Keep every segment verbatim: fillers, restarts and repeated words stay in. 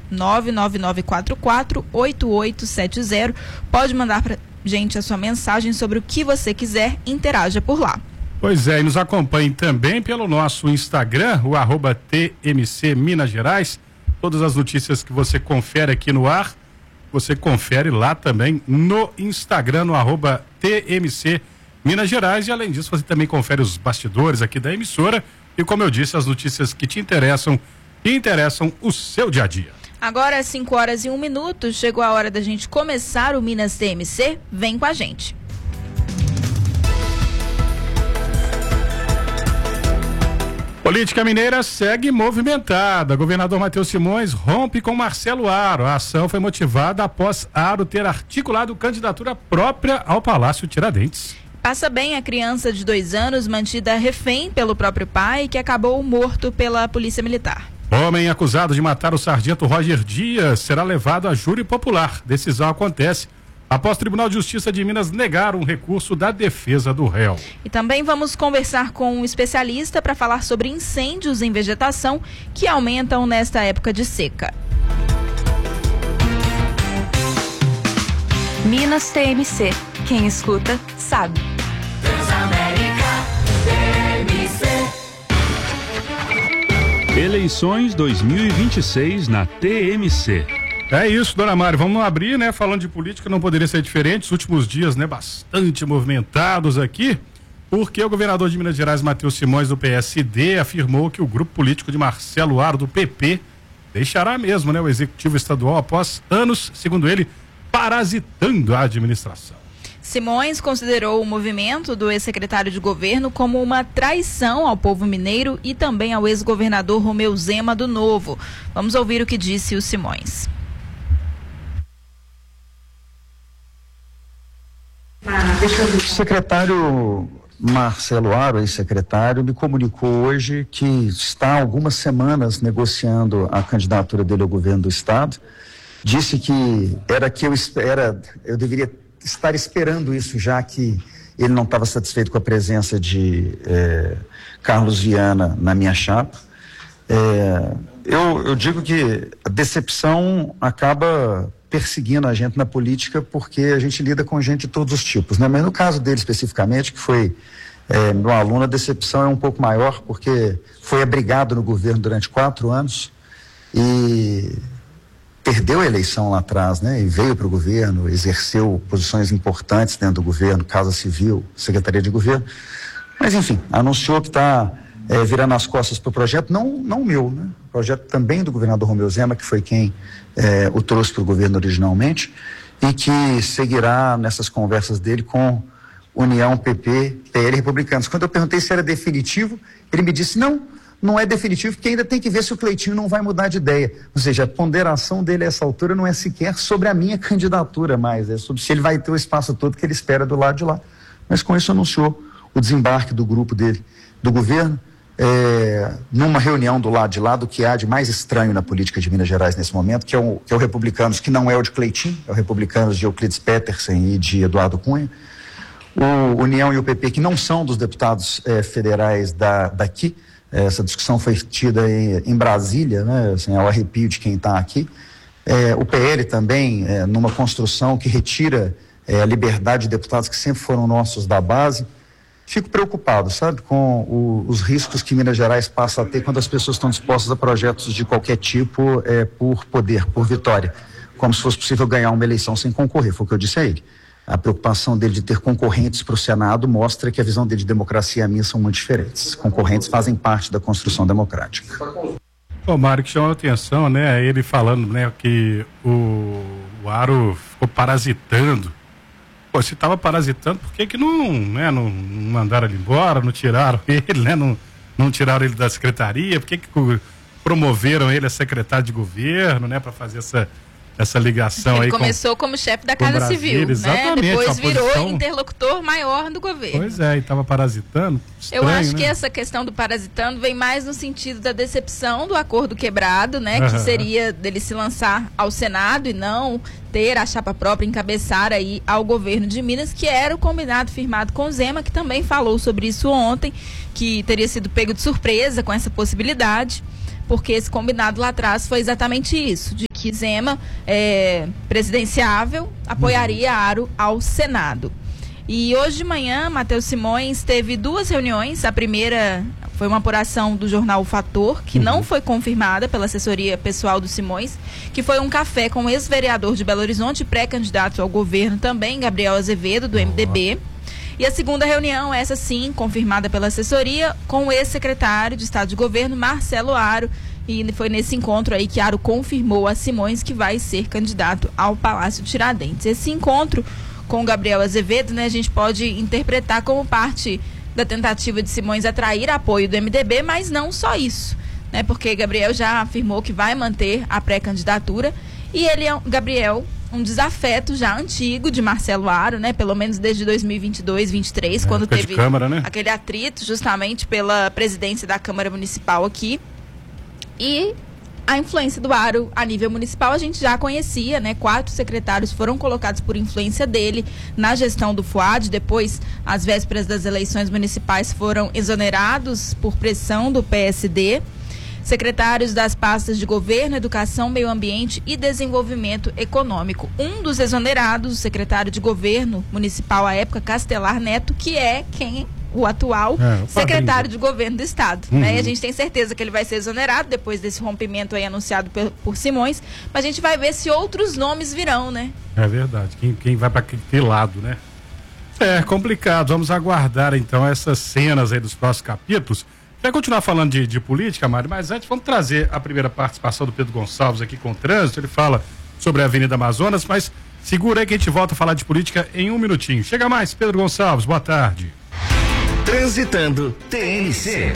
nove nove nove quatro quatro oito oito sete zero. Pode mandar pra gente a sua mensagem sobre o que você quiser, interaja por lá. Pois é, e nos acompanhe também pelo nosso Instagram, o arroba T M C Minas Gerais. Todas as notícias que você confere aqui no ar, você confere lá também no Instagram, no arroba T M C Minas Gerais. E além disso, você também confere os bastidores aqui da emissora e, como eu disse, as notícias que te interessam, que interessam o seu dia a dia. Agora, às cinco horas e um minuto, chegou a hora da gente começar o Minas T M C. Vem com a gente. Política mineira segue movimentada. Governador Matheus Simões rompe com Marcelo Aro. A ação foi motivada após Aro ter articulado candidatura própria ao Palácio Tiradentes. Passa bem a criança de dois anos mantida refém pelo próprio pai, que acabou morto pela Polícia Militar. Homem acusado de matar o sargento Roger Dias será levado a júri popular. Decisão acontece após o Tribunal de Justiça de Minas negar um recurso da defesa do réu. E também vamos conversar com um especialista para falar sobre incêndios em vegetação que aumentam nesta época de seca. Minas T M C. Quem escuta, sabe. Transamérica T M C. Eleições dois mil e vinte e seis na T M C. É isso, dona Mari, vamos abrir, né? Falando de política, não poderia ser diferente. Os últimos dias, né, bastante movimentados aqui, porque o governador de Minas Gerais, Matheus Simões, do P S D, afirmou que o grupo político de Marcelo Aro, do P P, deixará mesmo, né, o executivo estadual após anos, segundo ele, parasitando a administração. Simões considerou o movimento do ex-secretário de governo como uma traição ao povo mineiro e também ao ex-governador Romeu Zema do Novo. Vamos ouvir o que disse o Simões. O secretário Marcelo Aro, ex-secretário, me comunicou hoje que está há algumas semanas negociando a candidatura dele ao governo do estado. Disse que era que eu era, eu deveria estar esperando isso, já que ele não estava satisfeito com a presença de eh, Carlos Viana na minha chapa. Eh, eu, eu digo que a decepção acaba perseguindo a gente na política, porque a gente lida com gente de todos os tipos, né? Mas no caso dele especificamente, que foi é, meu aluno, a decepção é um pouco maior, porque foi abrigado no governo durante quatro anos e perdeu a eleição lá atrás, né? E veio para o governo, exerceu posições importantes dentro do governo, Casa Civil, Secretaria de Governo, mas enfim, anunciou que está é, virando as costas para o projeto, não, não o meu, né? O projeto também do governador Romeu Zema, que foi quem É, o trouxe para o governo originalmente, e que seguirá nessas conversas dele com União, P P, P L e Republicanos. Quando eu perguntei se era definitivo, ele me disse, não, não é definitivo, porque ainda tem que ver se o Cleitinho não vai mudar de ideia. Ou seja, a ponderação dele a essa altura não é sequer sobre a minha candidatura mais, é sobre se ele vai ter o espaço todo que ele espera do lado de lá. Mas com isso anunciou o desembarque do grupo dele, do governo, É, numa reunião do lado de lá do que há de mais estranho na política de Minas Gerais nesse momento, que é o, que é o Republicanos, que não é o de Cleitinho, é o Republicanos de Euclides Petersen e de Eduardo Cunha, o União e o P P, que não são dos deputados eh, federais da, daqui. Essa discussão foi tida em, em Brasília, né, assim, ao arrepio de quem está aqui. Eh, o P L também, eh, numa construção que retira eh, a liberdade de deputados que sempre foram nossos da base. Fico preocupado, sabe, com o, os riscos que Minas Gerais passa a ter quando as pessoas estão dispostas a projetos de qualquer tipo é, por poder, por vitória, como se fosse possível ganhar uma eleição sem concorrer, foi o que eu disse a ele. A preocupação dele de ter concorrentes para o Senado mostra que a visão dele de democracia e a minha são muito diferentes. Concorrentes fazem parte da construção democrática. O Mário, que chamou a atenção, né, ele falando, né, que o, o Aro ficou parasitando. Pô, se estava parasitando, por que que não, né, não, não mandaram ele embora, não tiraram ele, né, não, não tiraram ele da secretaria, por que que promoveram ele a secretário de governo, né, para fazer essa, essa ligação ele aí começou com, como chefe da Casa Brasília, Civil, né? Depois virou posição... interlocutor maior do governo. Pois é, e estava parasitando. Estranho, Eu acho né? que essa questão do parasitando vem mais no sentido da decepção do acordo quebrado, né? Uhum. Que seria dele se lançar ao Senado e não ter a chapa própria, encabeçar aí ao governo de Minas, que era o combinado firmado com o Zema, que também falou sobre isso ontem, que teria sido pego de surpresa com essa possibilidade, porque esse combinado lá atrás foi exatamente isso, de que Zema, é, presidenciável, apoiaria Aro ao Senado. E hoje de manhã, Matheus Simões teve duas reuniões. A primeira foi uma apuração do jornal O Fator, que uhum. não foi confirmada pela assessoria pessoal do Simões, que foi um café com o ex-vereador de Belo Horizonte, pré-candidato ao governo também, Gabriel Azevedo, do M D B. E a segunda reunião, essa sim, confirmada pela assessoria, com o ex-secretário de Estado de Governo, Marcelo Aro. E foi nesse encontro aí que Aro confirmou a Simões que vai ser candidato ao Palácio Tiradentes. Esse encontro com o Gabriel Azevedo, né, a gente pode interpretar como parte da tentativa de Simões atrair apoio do M D B, mas não só isso, né, porque Gabriel já afirmou que vai manter a pré-candidatura e ele é, Gabriel, um desafeto já antigo de Marcelo Aro, né, pelo menos desde dois mil e vinte e dois, vinte e três, é, quando teve Câmara, né? aquele atrito justamente pela presidência da Câmara Municipal aqui. E a influência do Aro a nível municipal a gente já conhecia, né? Quatro secretários foram colocados por influência dele na gestão do Fuad. Depois, às vésperas das eleições municipais, foram exonerados por pressão do P S D. Secretários das pastas de Governo, Educação, Meio Ambiente e Desenvolvimento Econômico. Um dos exonerados, o secretário de Governo Municipal à época, Castelar Neto, que é quem... o atual é, o secretário de governo do estado, uhum. né? E a gente tem certeza que ele vai ser exonerado depois desse rompimento aí anunciado por, por Simões, mas a gente vai ver se outros nomes virão, né? É verdade, quem, quem vai para que lado, né? É complicado, vamos aguardar então essas cenas aí dos próximos capítulos. Vai continuar falando de, de política, Mário, mas antes vamos trazer a primeira participação do Pedro Gonçalves aqui com o trânsito. Ele fala sobre a Avenida Amazonas, mas segura aí que a gente volta a falar de política em um minutinho. Chega mais, Pedro Gonçalves, boa tarde. Transitando T N C.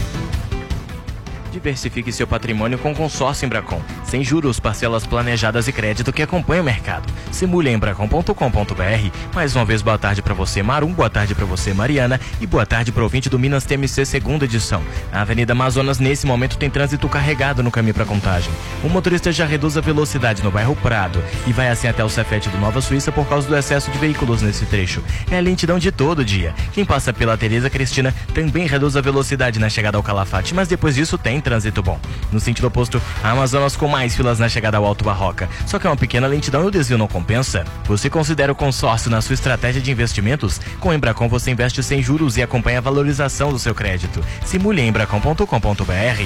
Diversifique seu patrimônio com consórcio Embracon. Sem juros, parcelas planejadas e crédito que acompanha o mercado. Simule em embracon ponto com ponto b r. Mais uma vez, boa tarde para você, Marum. Boa tarde para você, Mariana. E boa tarde para o ouvinte do Minas T M C segunda edição. A Avenida Amazonas, nesse momento, tem trânsito carregado no caminho para Contagem. O motorista já reduz a velocidade no bairro Prado e vai assim até o Cefete do Nova Suíça por causa do excesso de veículos nesse trecho. É a lentidão de todo dia. Quem passa pela Tereza Cristina também reduz a velocidade na chegada ao Calafate, mas depois disso tem trânsito bom. No sentido oposto, a Amazonas com mais filas na chegada ao Alto Barroca. Só que é uma pequena lentidão e o desvio não compensa. Você considera o consórcio na sua estratégia de investimentos? Com o Embracon você investe sem juros e acompanha a valorização do seu crédito. Simule em embracon ponto com ponto b r.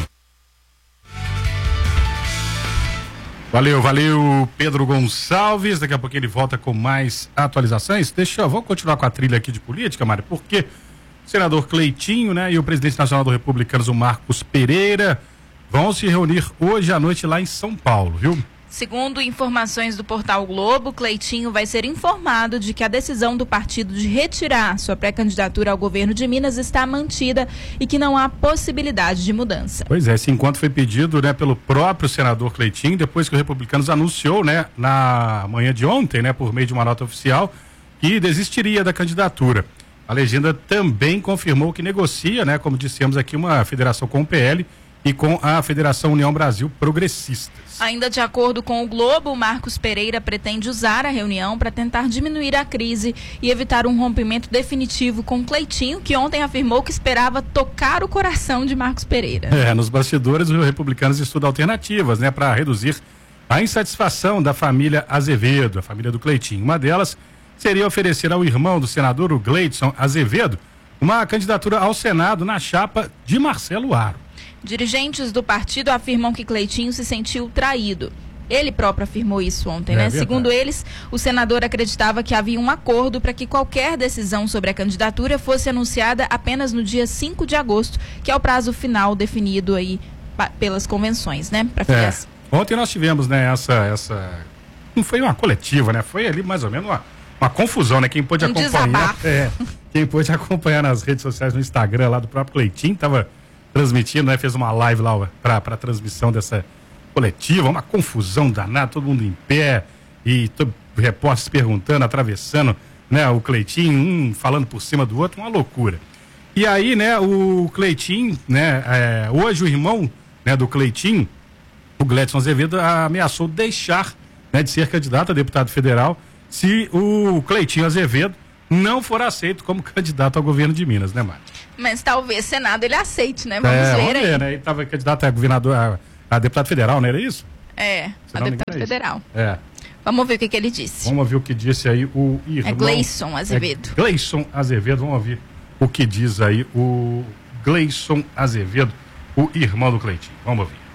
Valeu, valeu, Pedro Gonçalves. Daqui a pouco ele volta com mais atualizações. Deixa eu, vou continuar com a trilha aqui de política, Mário, porque o senador Cleitinho, né, e o presidente nacional do Republicanos, o Marcos Pereira, vão se reunir hoje à noite lá em São Paulo, viu? Segundo informações do portal Globo, Cleitinho vai ser informado de que a decisão do partido de retirar sua pré-candidatura ao governo de Minas está mantida e que não há possibilidade de mudança. Pois é, esse encontro foi pedido, né, pelo próprio senador Cleitinho, depois que o Republicanos anunciou, né, na manhã de ontem, né, por meio de uma nota oficial, que desistiria da candidatura. A legenda também confirmou que negocia, né, como dissemos aqui, uma federação com o P L e com a Federação União Brasil Progressistas. Ainda de acordo com o Globo, Marcos Pereira pretende usar a reunião para tentar diminuir a crise e evitar um rompimento definitivo com Cleitinho, que ontem afirmou que esperava tocar o coração de Marcos Pereira. É, nos bastidores, os republicanos estudam alternativas, né, para reduzir a insatisfação da família Azevedo, a família do Cleitinho. Uma delas seria oferecer ao irmão do senador, o Gleidson Azevedo, uma candidatura ao Senado na chapa de Marcelo Aro. Dirigentes do partido afirmam que Cleitinho se sentiu traído. Ele próprio afirmou isso ontem, é, né? Verdade. Segundo eles, o senador acreditava que havia um acordo para que qualquer decisão sobre a candidatura fosse anunciada apenas no dia cinco de agosto, que é o prazo final definido aí pelas convenções, né? Pra é. Ontem nós tivemos, né, essa, essa... Não foi uma coletiva, né? Foi ali mais ou menos uma, uma confusão, né? Quem pôde um acompanhar... É, quem pôde acompanhar nas redes sociais, no Instagram lá do próprio Cleitinho, tava transmitindo, né? Fez uma live lá para a transmissão dessa coletiva, uma confusão danada, todo mundo em pé e todo, repórteres perguntando, atravessando, né? O Cleitinho, um falando por cima do outro, uma loucura. E aí, né? O Cleitinho, né? É, hoje o irmão, né? Do Cleitinho, o Gleidson Azevedo, ameaçou deixar, né? De ser candidato a deputado federal se o Cleitinho Azevedo não for aceito como candidato ao governo de Minas, né, Mário? Mas talvez Senado ele aceite, né? Vamos é, ver vamos aí. Ver, né? Ele estava candidato a governador, a, a deputado federal, não era isso? É, a deputada federal. É. Vamos ver o que, que ele disse. Vamos ouvir o que disse aí o irmão. É Gleison Azevedo. É Gleison Azevedo, vamos ouvir o que diz aí o Gleison Azevedo, o irmão do Cleitinho. Vamos ouvir.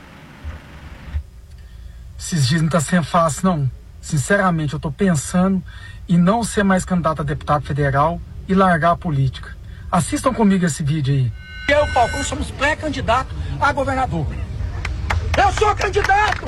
Esses dias não tá sendo fácil, não. Sinceramente, eu tô pensando em não ser mais candidato a deputado federal e largar a política. Assistam comigo esse vídeo aí. Eu e o Falcão somos pré-candidato a governador. Eu sou candidato!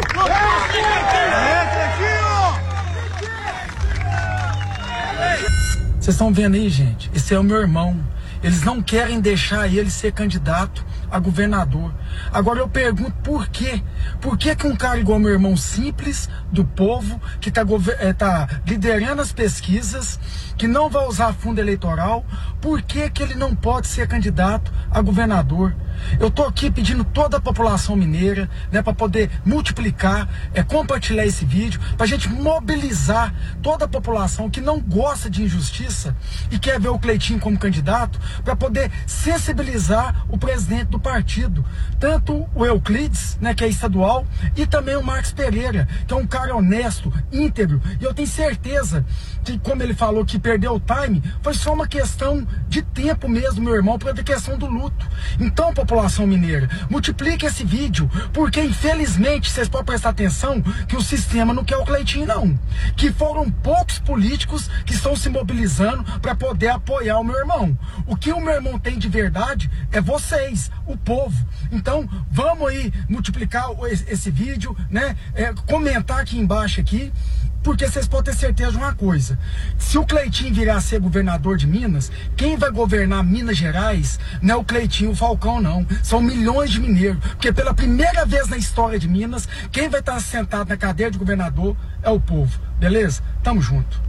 Vocês estão vendo aí, gente? Esse é o meu irmão. Eles não querem deixar ele ser candidato a governador. Agora eu pergunto por quê? Por que que um cara igual meu irmão, simples, do povo, que está é, tá liderando as pesquisas, que não vai usar fundo eleitoral, por que que ele não pode ser candidato a governador? Eu tô aqui pedindo toda a população mineira, né, para poder multiplicar, é, compartilhar esse vídeo, pra gente mobilizar toda a população que não gosta de injustiça e quer ver o Cleitinho como candidato, para poder sensibilizar o presidente do partido, tanto o Euclides, né, que é estadual, e também o Marcos Pereira, que é um cara honesto, íntegro, e eu tenho certeza que, como ele falou que perdeu o time, foi só uma questão de tempo mesmo, meu irmão, por a questão do luto. Então, população mineira, multiplique esse vídeo, porque infelizmente vocês podem prestar atenção que o sistema não quer o Cleitinho, não, que foram poucos políticos que estão se mobilizando para poder apoiar o meu irmão. O que o meu irmão tem de verdade é vocês, o povo. Então vamos aí multiplicar esse vídeo, né? É, comentar aqui embaixo aqui, porque vocês podem ter certeza de uma coisa: se o Cleitinho virar a ser governador de Minas, quem vai governar Minas Gerais não é o Cleitinho, o Falcão, não. São milhões de mineiros. Porque pela primeira vez na história de Minas, quem vai estar sentado na cadeira de governador é o povo. Beleza? Tamo junto.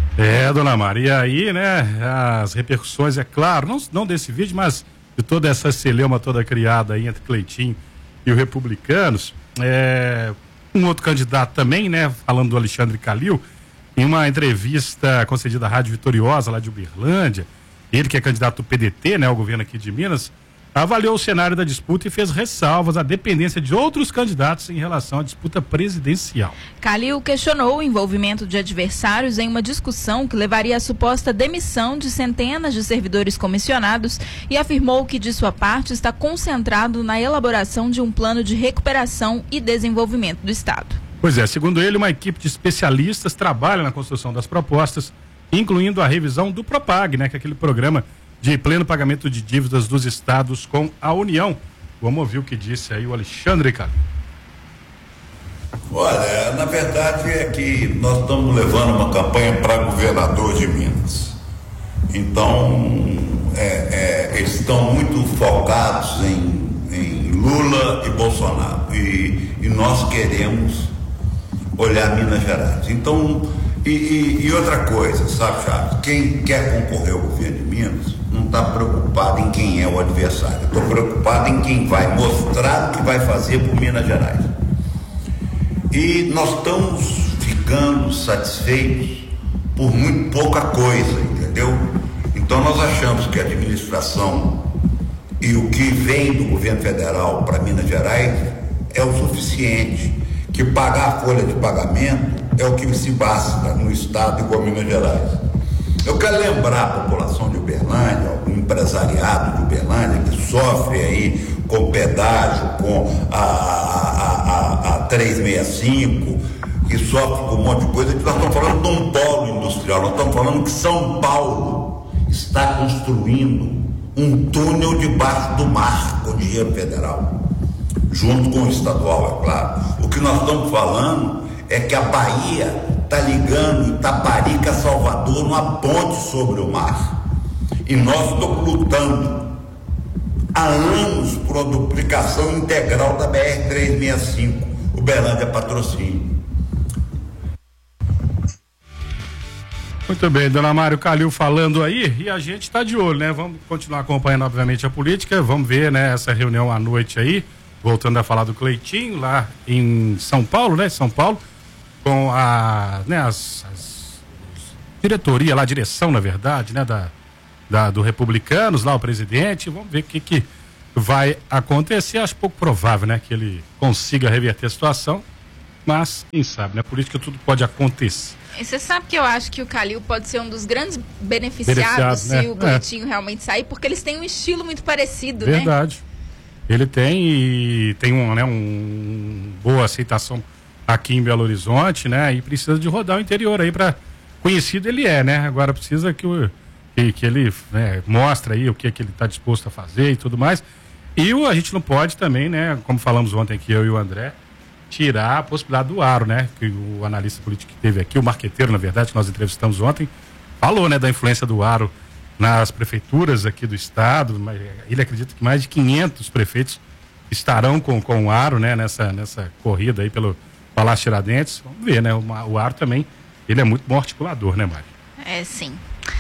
É, dona Maria, aí, né, as repercussões, é claro, não, não desse vídeo, mas de toda essa celeuma toda criada aí entre Cleitinho e os republicanos. É... Um outro candidato também, né, falando do Alexandre Calil, em uma entrevista concedida à Rádio Vitoriosa, lá de Uberlândia, ele que é candidato do P D T, né, ao governo aqui de Minas, avaliou o cenário da disputa e fez ressalvas à dependência de outros candidatos em relação à disputa presidencial. Calil questionou o envolvimento de adversários em uma discussão que levaria à suposta demissão de centenas de servidores comissionados e afirmou que, de sua parte, está concentrado na elaboração de um plano de recuperação e desenvolvimento do Estado. Pois é, segundo ele, uma equipe de especialistas trabalha na construção das propostas, incluindo a revisão do Propag, né, que é aquele programa de pleno pagamento de dívidas dos estados com a União. Vamos ouvir o que disse aí o Alexandre Calil. Olha, na verdade é que nós estamos levando uma campanha para governador de Minas. Então, é, é, eles estão muito focados em, em Lula e Bolsonaro. E, e nós queremos olhar Minas Gerais. Então, e, e, e outra coisa, sabe, Charles? Quem quer concorrer ao governo de Minas não está preocupado em quem é o adversário. Estou preocupado em quem vai mostrar o que vai fazer por Minas Gerais. E nós estamos ficando satisfeitos por muito pouca coisa, entendeu? Então nós achamos que a administração e o que vem do governo federal para Minas Gerais é o suficiente, que pagar a folha de pagamento é o que se basta no estado igual a Minas Gerais. Eu quero lembrar a população de Uberlândia, o empresariado de Uberlândia, que sofre aí com pedágio, com a, a, a, a trezentos e sessenta e cinco, que sofre com um monte de coisa, que nós estamos falando de um polo industrial, nós estamos falando que São Paulo está construindo um túnel debaixo do mar com dinheiro federal, junto com o estadual, é claro. O que nós estamos falando é que a Bahia está ligando Itaparica a Salvador numa ponte sobre o mar. E nós estamos lutando há anos por uma duplicação integral da B R trezentos e sessenta e cinco, Uberlândia Patrocínio. Muito bem, dona Mário Calil falando aí, e a gente está de olho, né? Vamos continuar acompanhando, obviamente, a política, vamos ver, né, essa reunião à noite aí, voltando a falar do Cleitinho, lá em São Paulo, né? São Paulo, com a, né, as, as diretoria lá, a direção, na verdade, né, da, da, do Republicanos, lá o presidente. Vamos ver o que, que vai acontecer. Acho pouco provável, né, que ele consiga reverter a situação. Mas, quem sabe, na política tudo pode acontecer. E você sabe que eu acho que o Calil pode ser um dos grandes beneficiados Beneficiado, se né? o Boletim é. realmente sair, porque eles têm um estilo muito parecido, Verdade. né? Ele tem e tem um, né, um boa aceitação aqui em Belo Horizonte, né? E precisa de rodar o interior aí para conhecido ele é, né? Agora precisa que, o, que, que ele né, mostre aí o que, que ele está disposto a fazer e tudo mais. E o, a gente não pode também, né? Como falamos ontem aqui, eu e o André, tirar a possibilidade do Aro, né? Que o analista político que teve aqui, o marqueteiro, na verdade, que nós entrevistamos ontem, falou, né, da influência do Aro nas prefeituras aqui do estado. Ele acredita que mais de quinhentos prefeitos estarão com, com o Aro, né, nessa, nessa corrida aí pelo Palácio Tiradentes. Vamos ver, né? O, o Aro também, ele é muito bom articulador, né, Mari? É, sim.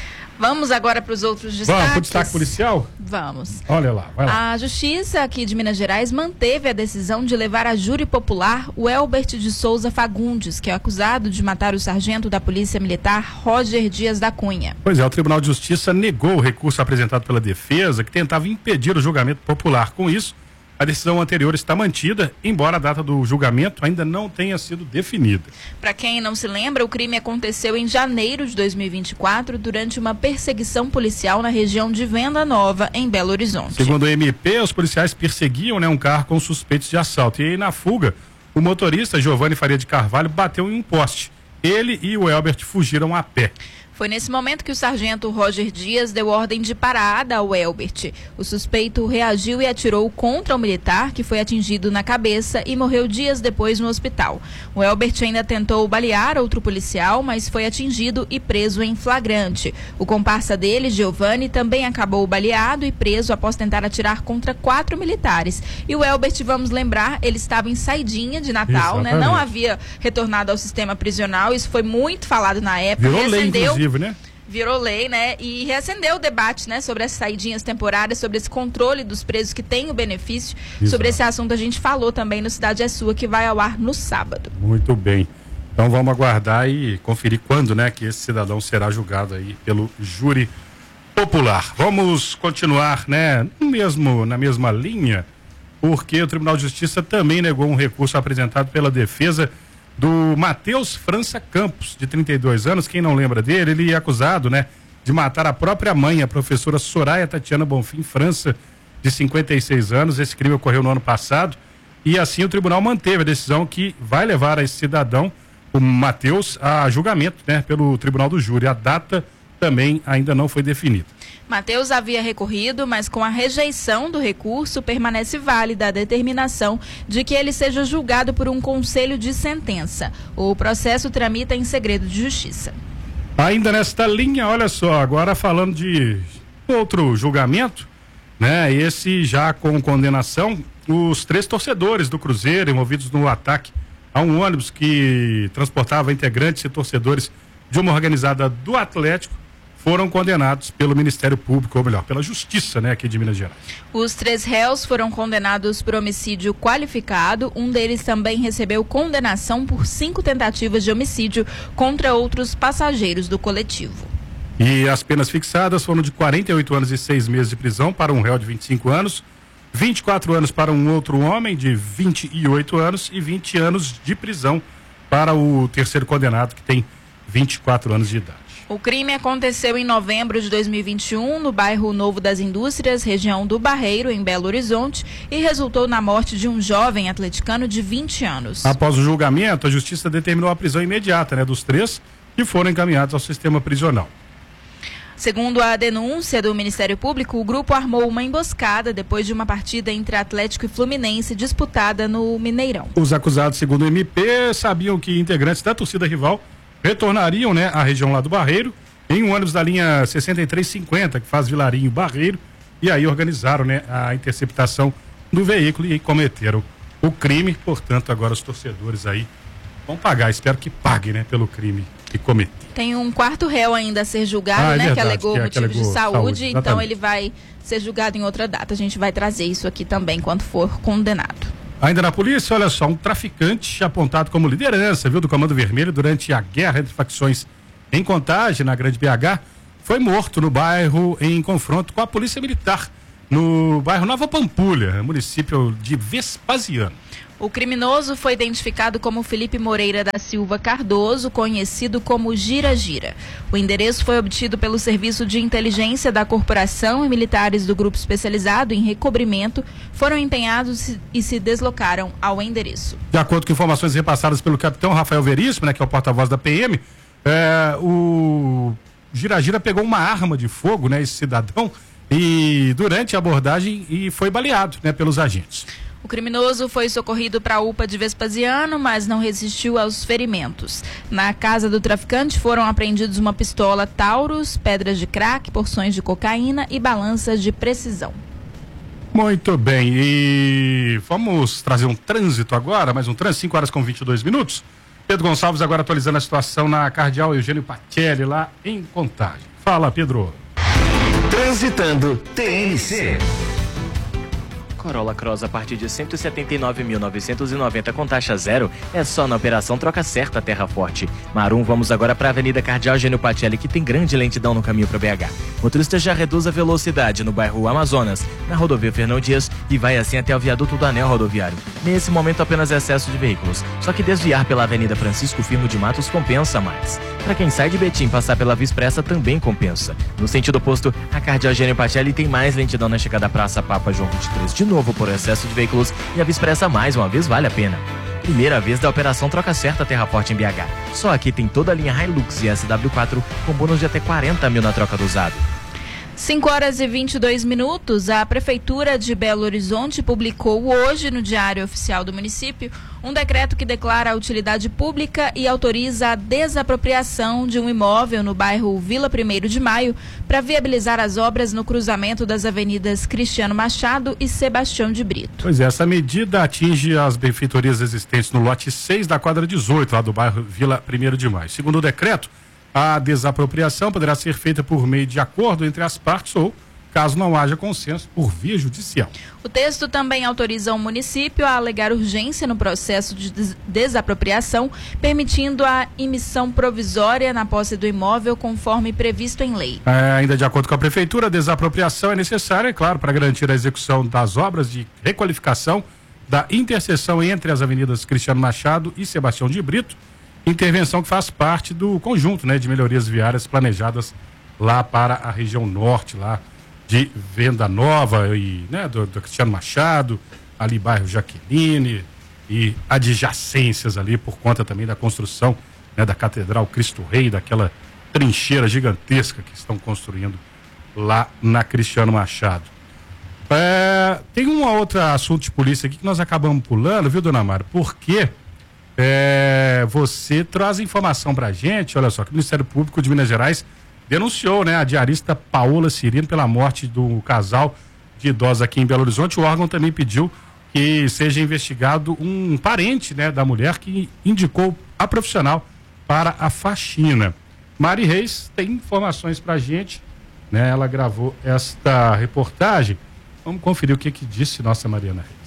Vamos agora para os outros destaques. Vamos para o destaque policial? Vamos. Olha lá, vai lá. A Justiça aqui de Minas Gerais manteve a decisão de levar a júri popular o Elbert de Souza Fagundes, que é acusado de matar o sargento da Polícia Militar Roger Dias da Cunha. Pois é, o Tribunal de Justiça negou o recurso apresentado pela defesa, que tentava impedir o julgamento popular. Com isso, a decisão anterior está mantida, embora a data do julgamento ainda não tenha sido definida. Para quem não se lembra, o crime aconteceu em janeiro de dois mil e vinte e quatro, durante uma perseguição policial na região de Venda Nova, em Belo Horizonte. Segundo o M P, os policiais perseguiam, né, um carro com suspeitos de assalto. E aí, na fuga, o motorista Giovanni Faria de Carvalho bateu em um poste. Ele e o Elbert fugiram a pé. Foi nesse momento que o sargento Roger Dias deu ordem de parada ao Elbert. O suspeito reagiu e atirou contra o militar, que foi atingido na cabeça e morreu dias depois no hospital. O Elbert ainda tentou balear outro policial, mas foi atingido e preso em flagrante. O comparsa dele, Giovanni, também acabou baleado e preso após tentar atirar contra quatro militares. E o Elbert, vamos lembrar, ele estava em saidinha de Natal, né? Não havia retornado ao sistema prisional. Isso foi muito falado na época. Virou lei, inclusive, né? Virou lei, né? E reacendeu o debate, né? Sobre as saidinhas temporárias, sobre esse controle dos presos que têm o benefício. Exato. Sobre esse assunto a gente falou também no Cidade é Sua, que vai ao ar no sábado. Muito bem. Então vamos aguardar e conferir quando, né, que esse cidadão será julgado aí pelo júri popular. Vamos continuar, né, no mesmo, na mesma linha, porque o Tribunal de Justiça também negou um recurso apresentado pela defesa do Matheus França Campos, de trinta e dois anos. Quem não lembra dele, ele é acusado, né, de matar a própria mãe, a professora Soraya Tatiana Bonfim França, de cinquenta e seis anos. Esse crime ocorreu no ano passado e assim o tribunal manteve a decisão que vai levar a esse cidadão, o Matheus, a julgamento, né, pelo Tribunal do Júri. A data também ainda não foi definida. Matheus havia recorrido, mas com a rejeição do recurso permanece válida a determinação de que ele seja julgado por um conselho de sentença. O processo tramita em segredo de justiça. Ainda nesta linha, olha só, agora falando de outro julgamento, né? Esse já com condenação, os três torcedores do Cruzeiro envolvidos no ataque a um ônibus que transportava integrantes e torcedores de uma organizada do Atlético foram condenados pelo Ministério Público, ou melhor, pela Justiça, né, aqui de Minas Gerais. Os três réus foram condenados por homicídio qualificado. Um deles também recebeu condenação por cinco tentativas de homicídio contra outros passageiros do coletivo. E as penas fixadas foram de quarenta e oito anos e seis meses de prisão para um réu de vinte e cinco anos, vinte e quatro anos para um outro homem de vinte e oito anos e vinte anos de prisão para o terceiro condenado, que tem vinte e quatro anos de idade. O crime aconteceu em novembro de dois mil e vinte e um, no bairro Novo das Indústrias, região do Barreiro, em Belo Horizonte, e resultou na morte de um jovem atleticano de vinte anos. Após o julgamento, a Justiça determinou a prisão imediata, né, dos três que foram encaminhados ao sistema prisional. Segundo a denúncia do Ministério Público, o grupo armou uma emboscada depois de uma partida entre Atlético e Fluminense disputada no Mineirão. Os acusados, segundo o M P, sabiam que integrantes da torcida rival retornariam, né, à região lá do Barreiro em um ônibus da linha sessenta e três cinquenta, que faz Vilarinho Barreiro, e aí organizaram, né, a interceptação do veículo e cometeram o crime. Portanto, agora os torcedores aí vão pagar, espero que paguem, né, pelo crime que cometeram. Tem um quarto réu ainda a ser julgado, ah, é né, verdade, que alegou que é, motivos que alegou de saúde, saúde, então ele vai ser julgado em outra data. A gente vai trazer isso aqui também quando for condenado. Ainda na polícia, olha só, um traficante apontado como liderança, viu, do Comando Vermelho durante a guerra entre facções em Contagem, na Grande B H, foi morto no bairro em confronto com a Polícia Militar, no bairro Nova Pampulha, município de Vespasiano. O criminoso foi identificado como Felipe Moreira da Silva Cardoso, conhecido como Gira Gira. O endereço foi obtido pelo Serviço de Inteligência da Corporação e militares do Grupo Especializado em Recobrimento foram empenhados e se deslocaram ao endereço. De acordo com informações repassadas pelo capitão Rafael Veríssimo, né, que é o porta-voz da P M, é, o Gira Gira pegou uma arma de fogo, né, esse cidadão, e durante a abordagem e foi baleado, né, pelos agentes. O criminoso foi socorrido para a U P A de Vespasiano, mas não resistiu aos ferimentos. Na casa do traficante foram apreendidos uma pistola Taurus, pedras de crack, porções de cocaína e balanças de precisão. Muito bem, e vamos trazer um trânsito agora, mais um trânsito, cinco horas com vinte e dois minutos. Pedro Gonçalves agora atualizando a situação na Cardeal Eugênio Pacelli, lá em Contagem. Fala, Pedro. Transitando T N C. Corolla Cross a partir de cento e setenta e nove mil novecentos e noventa com taxa zero é só na operação Troca Certa Terra Forte. Marum, vamos agora para a Avenida Cardeal Eugênio Pacelli, que tem grande lentidão no caminho para B H. Motorista já reduz a velocidade no bairro Amazonas, na rodovia Fernão Dias, e vai assim até o viaduto do Anel Rodoviário. Nesse momento apenas excesso de veículos, só que desviar pela Avenida Francisco Firmo de Matos compensa mais. Para quem sai de Betim, passar pela Via Expressa também compensa. No sentido oposto, a Cardeal Eugênio Pacelli tem mais lentidão na chegada à Praça Papa João vinte e três, de novo por excesso de veículos, e a Via Expressa mais uma vez vale a pena. Primeira vez da operação Troca Certa Terra Forte em B H. Só aqui tem toda a linha Hilux e S W quatro com bônus de até quarenta mil na troca do usado. cinco horas e vinte e dois minutos, a Prefeitura de Belo Horizonte publicou hoje no Diário Oficial do município um decreto que declara a utilidade pública e autoriza a desapropriação de um imóvel no bairro Vila Primeiro de Maio para viabilizar as obras no cruzamento das avenidas Cristiano Machado e Sebastião de Brito. Pois é, essa medida atinge as benfeitorias existentes no lote seis da quadra dezoito, lá do bairro Vila Primeiro de Maio. Segundo o decreto, a desapropriação poderá ser feita por meio de acordo entre as partes ou, caso não haja consenso, por via judicial. O texto também autoriza o município a alegar urgência no processo de des- desapropriação, permitindo a emissão provisória na posse do imóvel conforme previsto em lei. É, ainda de acordo com a Prefeitura, a desapropriação é necessária, é claro, para garantir a execução das obras de requalificação da interseção entre as avenidas Cristiano Machado e Sebastião de Brito, intervenção que faz parte do conjunto, né, de melhorias viárias planejadas lá para a região norte, lá de Venda Nova e, né, do, do Cristiano Machado, ali bairro Jaqueline e adjacências ali por conta também da construção, né, da Catedral Cristo Rei, daquela trincheira gigantesca que estão construindo lá na Cristiano Machado. É, tem um outro assunto de polícia aqui que nós acabamos pulando, viu, dona Mara? Porque é, você traz informação pra gente, olha só, que o Ministério Público de Minas Gerais denunciou, né, a diarista Paola Cirino pela morte do casal de idosos aqui em Belo Horizonte. O órgão também pediu que seja investigado um parente, né, da mulher que indicou a profissional para a faxina. Mari Reis tem informações pra gente, né, ela gravou esta reportagem. Vamos conferir o que que disse nossa Mariana Reis.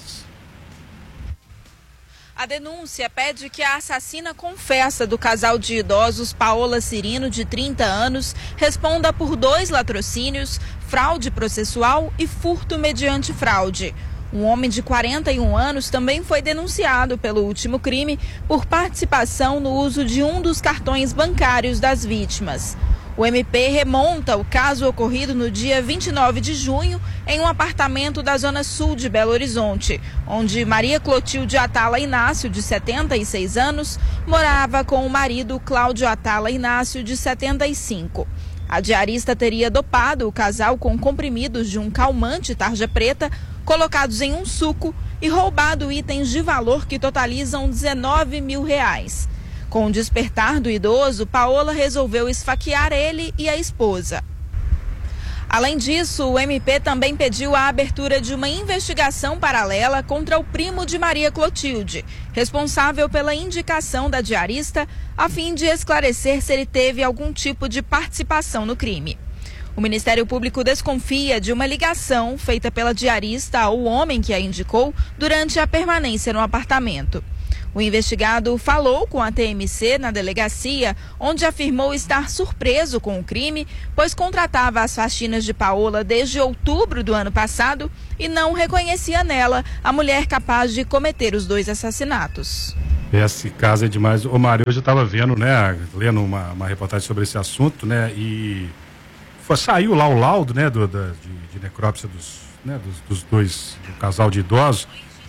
A denúncia pede que a assassina confessa do casal de idosos Paola Cirino, de trinta anos, responda por dois latrocínios, fraude processual e furto mediante fraude. Um homem de quarenta e um anos também foi denunciado pelo último crime por participação no uso de um dos cartões bancários das vítimas. O M P remonta o caso ocorrido no dia vinte e nove de junho em um apartamento da zona sul de Belo Horizonte, onde Maria Clotilde Atala Inácio, de setenta e seis anos, morava com o marido Cláudio Atala Inácio, de setenta e cinco. A diarista teria dopado o casal com comprimidos de um calmante tarja preta colocados em um suco e roubado itens de valor que totalizam dezenove mil reais. Com o despertar do idoso, Paola resolveu esfaquear ele e a esposa. Além disso, o M P também pediu a abertura de uma investigação paralela contra o primo de Maria Clotilde, responsável pela indicação da diarista, a fim de esclarecer se ele teve algum tipo de participação no crime. O Ministério Público desconfia de uma ligação feita pela diarista ao homem que a indicou durante a permanência no apartamento. O investigado falou com a T M C na delegacia, onde afirmou estar surpreso com o crime, pois contratava as faxinas de Paola desde outubro do ano passado e não reconhecia nela a mulher capaz de cometer os dois assassinatos. Esse caso é demais. Ô Mário, hoje eu estava vendo, né, lendo uma, uma reportagem sobre esse assunto, né, e foi, saiu lá o laudo, né, do, da, de, de necrópsia dos, né, dos, dos dois, do casal de idosos,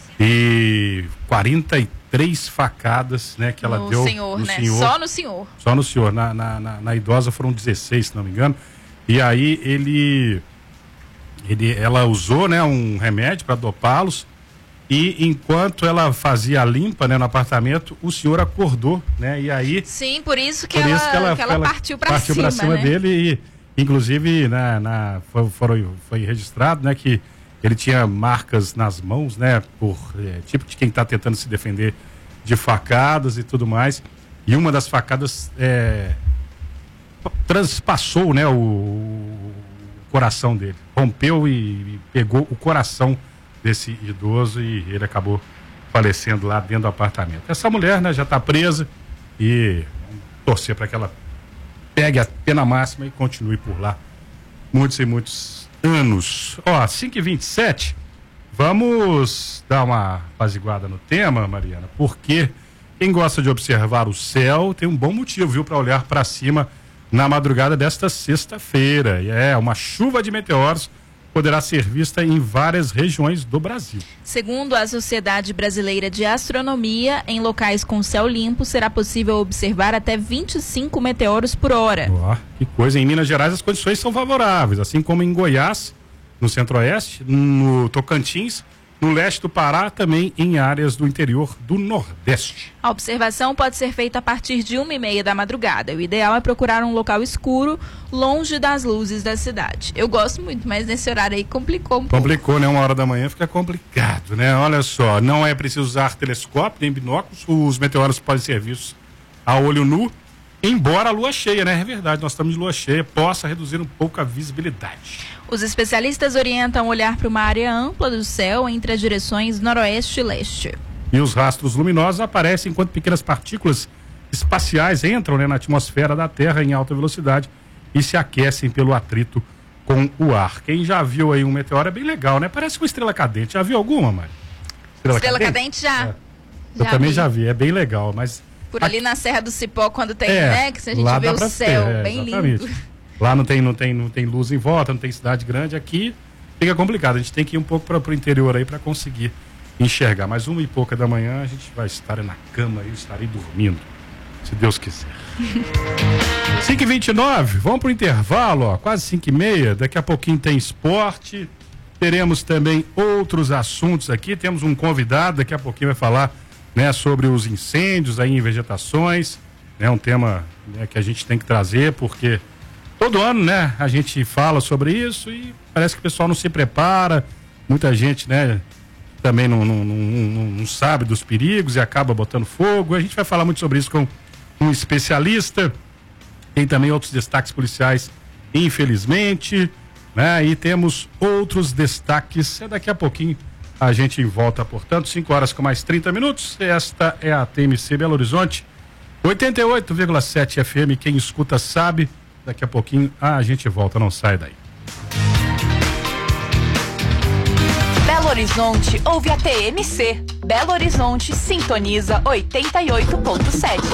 e quarenta e três facadas, né, que ela no deu senhor, no né? senhor. Só no senhor. Só no senhor. Na, na, na, na idosa foram dezesseis, se não me engano. E aí ele, ele ela usou, né, um remédio para dopá-los. E enquanto ela fazia a limpa, né, no apartamento, o senhor acordou, né? E aí... Sim, por isso que, por ela, isso que ela, que ela, ela partiu para cima, pra cima né? dele e, inclusive, na, na, foi, foi, foi registrado, né, que ele tinha marcas nas mãos, né, por é, tipo de quem está tentando se defender de facadas e tudo mais. E uma das facadas é, transpassou, né, o, o coração dele. Rompeu e, e pegou o coração desse idoso e ele acabou falecendo lá dentro do apartamento. Essa mulher, né, já está presa e vamos torcer para que ela pegue a pena máxima e continue por lá muitos e muitos anos. Ó, cinco e vinte e sete, vamos dar uma apaziguada no tema, Mariana, porque quem gosta de observar o céu tem um bom motivo, viu, para olhar para cima na madrugada desta sexta-feira. E é uma chuva de meteoros poderá ser vista em várias regiões do Brasil. Segundo a Sociedade Brasileira de Astronomia, em locais com céu limpo será possível observar até vinte e cinco meteoros por hora. Ó, que coisa. Em Minas Gerais as condições são favoráveis, assim como em Goiás, no centro-oeste, no Tocantins, no leste do Pará, também em áreas do interior do Nordeste. A observação pode ser feita a partir de uma e meia da madrugada. O ideal é procurar um local escuro, longe das luzes da cidade. Eu gosto muito, mas nesse horário aí complicou um pouco. Complicou, né? Uma hora da manhã fica complicado, né? Olha só, não é preciso usar telescópio nem binóculos, os meteoros podem ser vistos a olho nu, embora a lua cheia, né? É verdade, nós estamos de lua cheia, possa reduzir um pouco a visibilidade. Os especialistas orientam olhar para uma área ampla do céu entre as direções noroeste e leste. E os rastros luminosos aparecem enquanto pequenas partículas espaciais entram, né, na atmosfera da Terra em alta velocidade e se aquecem pelo atrito com o ar. Quem já viu aí um meteoro é bem legal, né? Parece uma estrela cadente. Já viu alguma, Mari? Estrela, estrela cadente? cadente já. É. Eu já também vi. já vi, é bem legal, mas... Por ali na Serra do Cipó, quando tem, é, né? Que a gente vê o céu, ter, é, bem exatamente. lindo. Lá não tem, não, tem, não tem luz em volta, não tem cidade grande. Aqui fica complicado. A gente tem que ir um pouco para o interior aí para conseguir enxergar. Mas uma e pouca da manhã a gente vai estar na cama e estarei dormindo, se Deus quiser. cinco e vinte e nove, vamos para o intervalo, ó, quase cinco e meia. Daqui a pouquinho tem esporte. Teremos também outros assuntos aqui. Temos um convidado, daqui a pouquinho vai falar, né, sobre os incêndios aí em vegetações. É um tema, né, que a gente tem que trazer, porque todo ano, né, a gente fala sobre isso e parece que o pessoal não se prepara, muita gente, né, também não, não, não, não, não sabe dos perigos e acaba botando fogo. A gente vai falar muito sobre isso com um especialista. Tem também outros destaques policiais, infelizmente, né, e temos outros destaques. É daqui a pouquinho a gente volta, portanto, cinco horas com mais trinta minutos. Esta é a T M C Belo Horizonte, oitenta e oito vírgula sete F M, quem escuta sabe. Daqui a pouquinho a gente volta, não sai daí. Belo Horizonte ouve a T M C. Belo Horizonte sintoniza oitenta e oito ponto sete.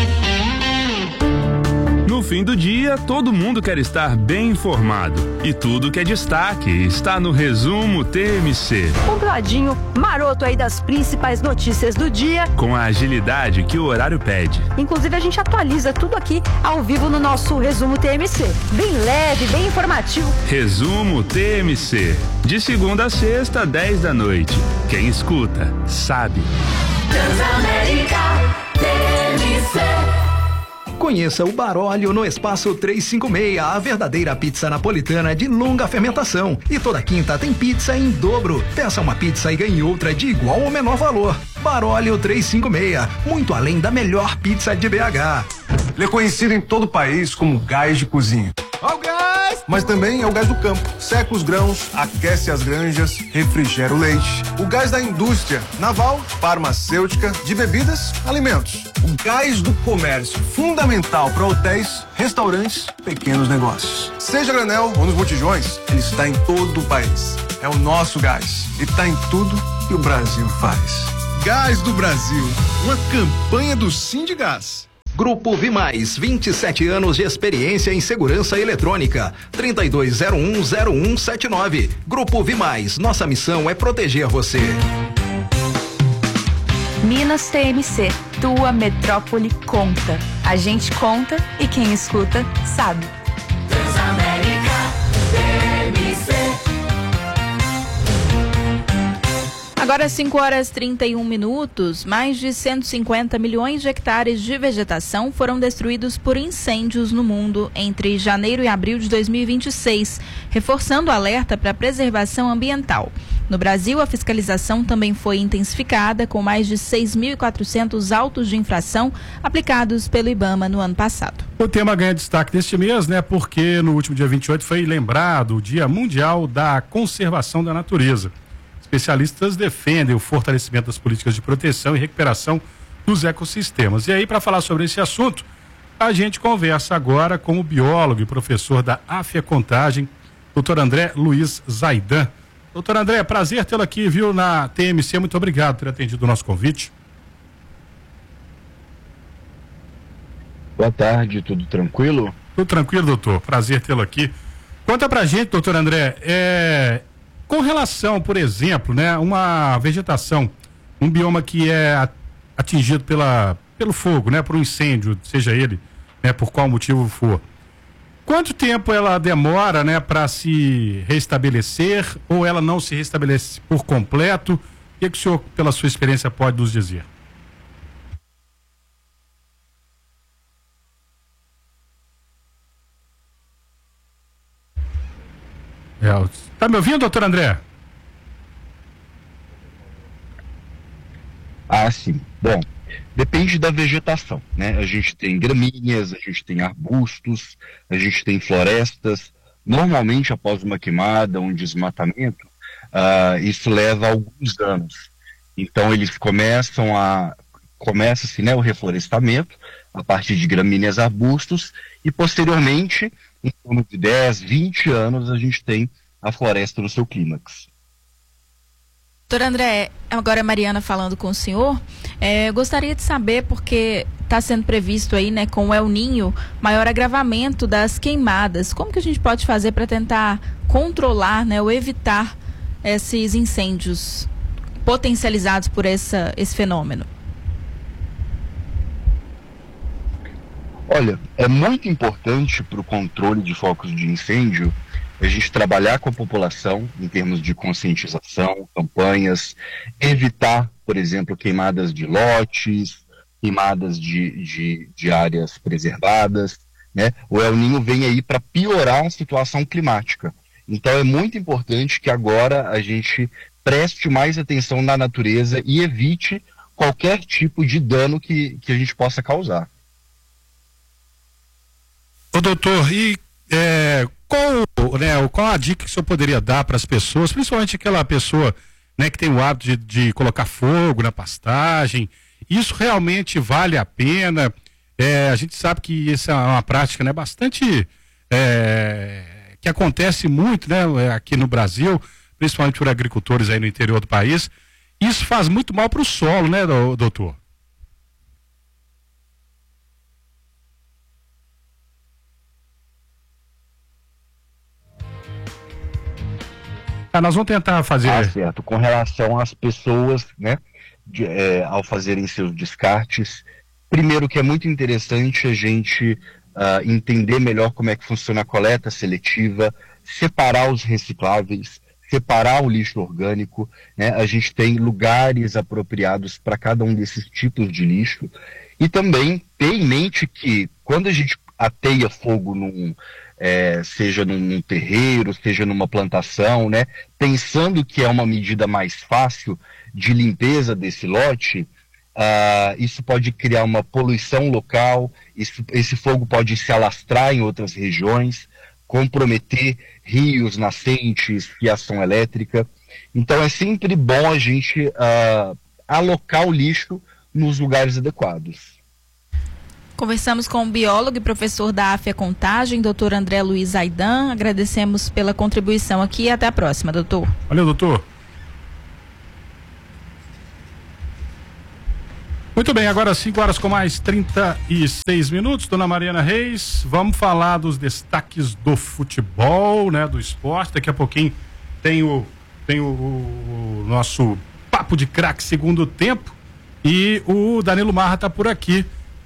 No fim do dia, todo mundo quer estar bem informado. E tudo que é destaque está no Resumo T M C. Compradinho maroto aí das principais notícias do dia. Com a agilidade que o horário pede. Inclusive a gente atualiza tudo aqui ao vivo no nosso Resumo T M C. Bem leve, bem informativo. Resumo T M C. De segunda a sexta, dez da noite. Quem escuta, sabe. Transamérica T M C. Conheça o Baróleo no Espaço trezentos e cinquenta e seis, a verdadeira pizza napolitana de longa fermentação. E toda quinta tem pizza em dobro. Peça uma pizza e ganhe outra de igual ou menor valor. Baróleo trezentos e cinquenta e seis, muito além da melhor pizza de B H. Ele é conhecido em todo o país como gás de cozinha. Ó o gás! Mas também é o gás do campo. Seca os grãos, aquece as granjas, refrigera o leite. O gás da indústria, naval, farmacêutica, de bebidas, alimentos. O gás do comércio, fundamental para hotéis, restaurantes, pequenos negócios. Seja a granel ou nos botijões, ele está em todo o país. É o nosso gás e está em tudo que o Brasil faz. Gás do Brasil, uma campanha do Sindigás. Grupo Vimais, vinte e sete anos de experiência em segurança eletrônica. trinta e dois zero um zero um sete nove. Grupo Vimais, nossa missão é proteger você. Minas T M C, tua metrópole conta. A gente conta e quem escuta sabe. Transamérica T M C. Agora cinco horas e trinta e um minutos, mais de cento e cinquenta milhões de hectares de vegetação foram destruídos por incêndios no mundo entre janeiro e abril de dois mil e vinte e seis, reforçando o alerta para a preservação ambiental. No Brasil, a fiscalização também foi intensificada, com mais de seis mil e quatrocentos autos de infração aplicados pelo IBAMA no ano passado. O tema ganha destaque deste mês, né? Porque no último dia vinte e oito foi lembrado o Dia Mundial da Conservação da Natureza. Especialistas defendem o fortalecimento das políticas de proteção e recuperação dos ecossistemas. E aí, para falar sobre esse assunto, a gente conversa agora com o biólogo e professor da Afia-Contagem, doutor André Luiz Zaidan. Doutor André, prazer tê-lo aqui, viu, na T M C. Muito obrigado por ter atendido o nosso convite. Boa tarde, tudo tranquilo? Tudo tranquilo, doutor. Prazer tê-lo aqui. Conta pra gente, doutor André, é... com relação, por exemplo, né, uma vegetação, um bioma que é atingido pela, pelo fogo, né, por um incêndio, seja ele, né, por qual motivo for. Quanto tempo ela demora, né, para se restabelecer, ou ela não se restabelece por completo? O que, que o senhor, pela sua experiência, pode nos dizer? É, tá me ouvindo, doutor André? Ah, sim. Bom, depende da vegetação, né? A gente tem gramíneas, a gente tem arbustos, a gente tem florestas. Normalmente, após uma queimada, um desmatamento, uh, isso leva alguns anos. Então, eles começam a... Começa-se, né, o reflorestamento a partir de gramíneas, arbustos, e posteriormente, em torno de dez, vinte anos, a gente tem a floresta no seu clímax. Doutor André, agora é Mariana falando com o senhor. É, eu gostaria de saber, porque está sendo previsto aí, né, com o El Ninho, maior agravamento das queimadas. Como que a gente pode fazer para tentar controlar, né, ou evitar esses incêndios potencializados por essa, esse fenômeno? Olha, é muito importante para o controle de focos de incêndio a gente trabalhar com a população em termos de conscientização, campanhas, evitar, por exemplo, queimadas de lotes, queimadas de, de, de áreas preservadas, né? O El Ninho vem aí para piorar a situação climática. Então é muito importante que agora a gente preste mais atenção na natureza e evite qualquer tipo de dano que, que a gente possa causar. Ô doutor, e é, qual, né, qual a dica que o senhor poderia dar para as pessoas, principalmente aquela pessoa, né, que tem o hábito de, de colocar fogo na pastagem? Isso realmente vale a pena? É, a gente sabe que essa é uma prática, né, bastante é, que acontece muito, né, aqui no Brasil, principalmente por agricultores aí no interior do país. Isso faz muito mal para o solo, né, doutor? Ah, nós vamos tentar fazer... Ah, certo. Com relação às pessoas, né, de, é, ao fazerem seus descartes, primeiro que é muito interessante a gente uh, entender melhor como é que funciona a coleta seletiva, separar os recicláveis, separar o lixo orgânico, né? A gente tem lugares apropriados para cada um desses tipos de lixo, e também ter em mente que quando a gente ateia fogo num... É, seja num terreiro, seja numa plantação, né, pensando que é uma medida mais fácil de limpeza desse lote, uh, isso pode criar uma poluição local, isso, esse fogo pode se alastrar em outras regiões, comprometer rios, nascentes, fiação elétrica. Então é sempre bom a gente uh, alocar o lixo nos lugares adequados. Conversamos com o biólogo e professor da AFIA Contagem, doutor André Luiz Aidan. Agradecemos pela contribuição aqui e até a próxima, doutor. Valeu, doutor. Muito bem, agora cinco horas com mais trinta e seis minutos. Dona Mariana Reis, vamos falar dos destaques do futebol, né, do esporte. Daqui a pouquinho tem o, tem o, o nosso papo de craque segundo tempo e o Danilo Marra está por aqui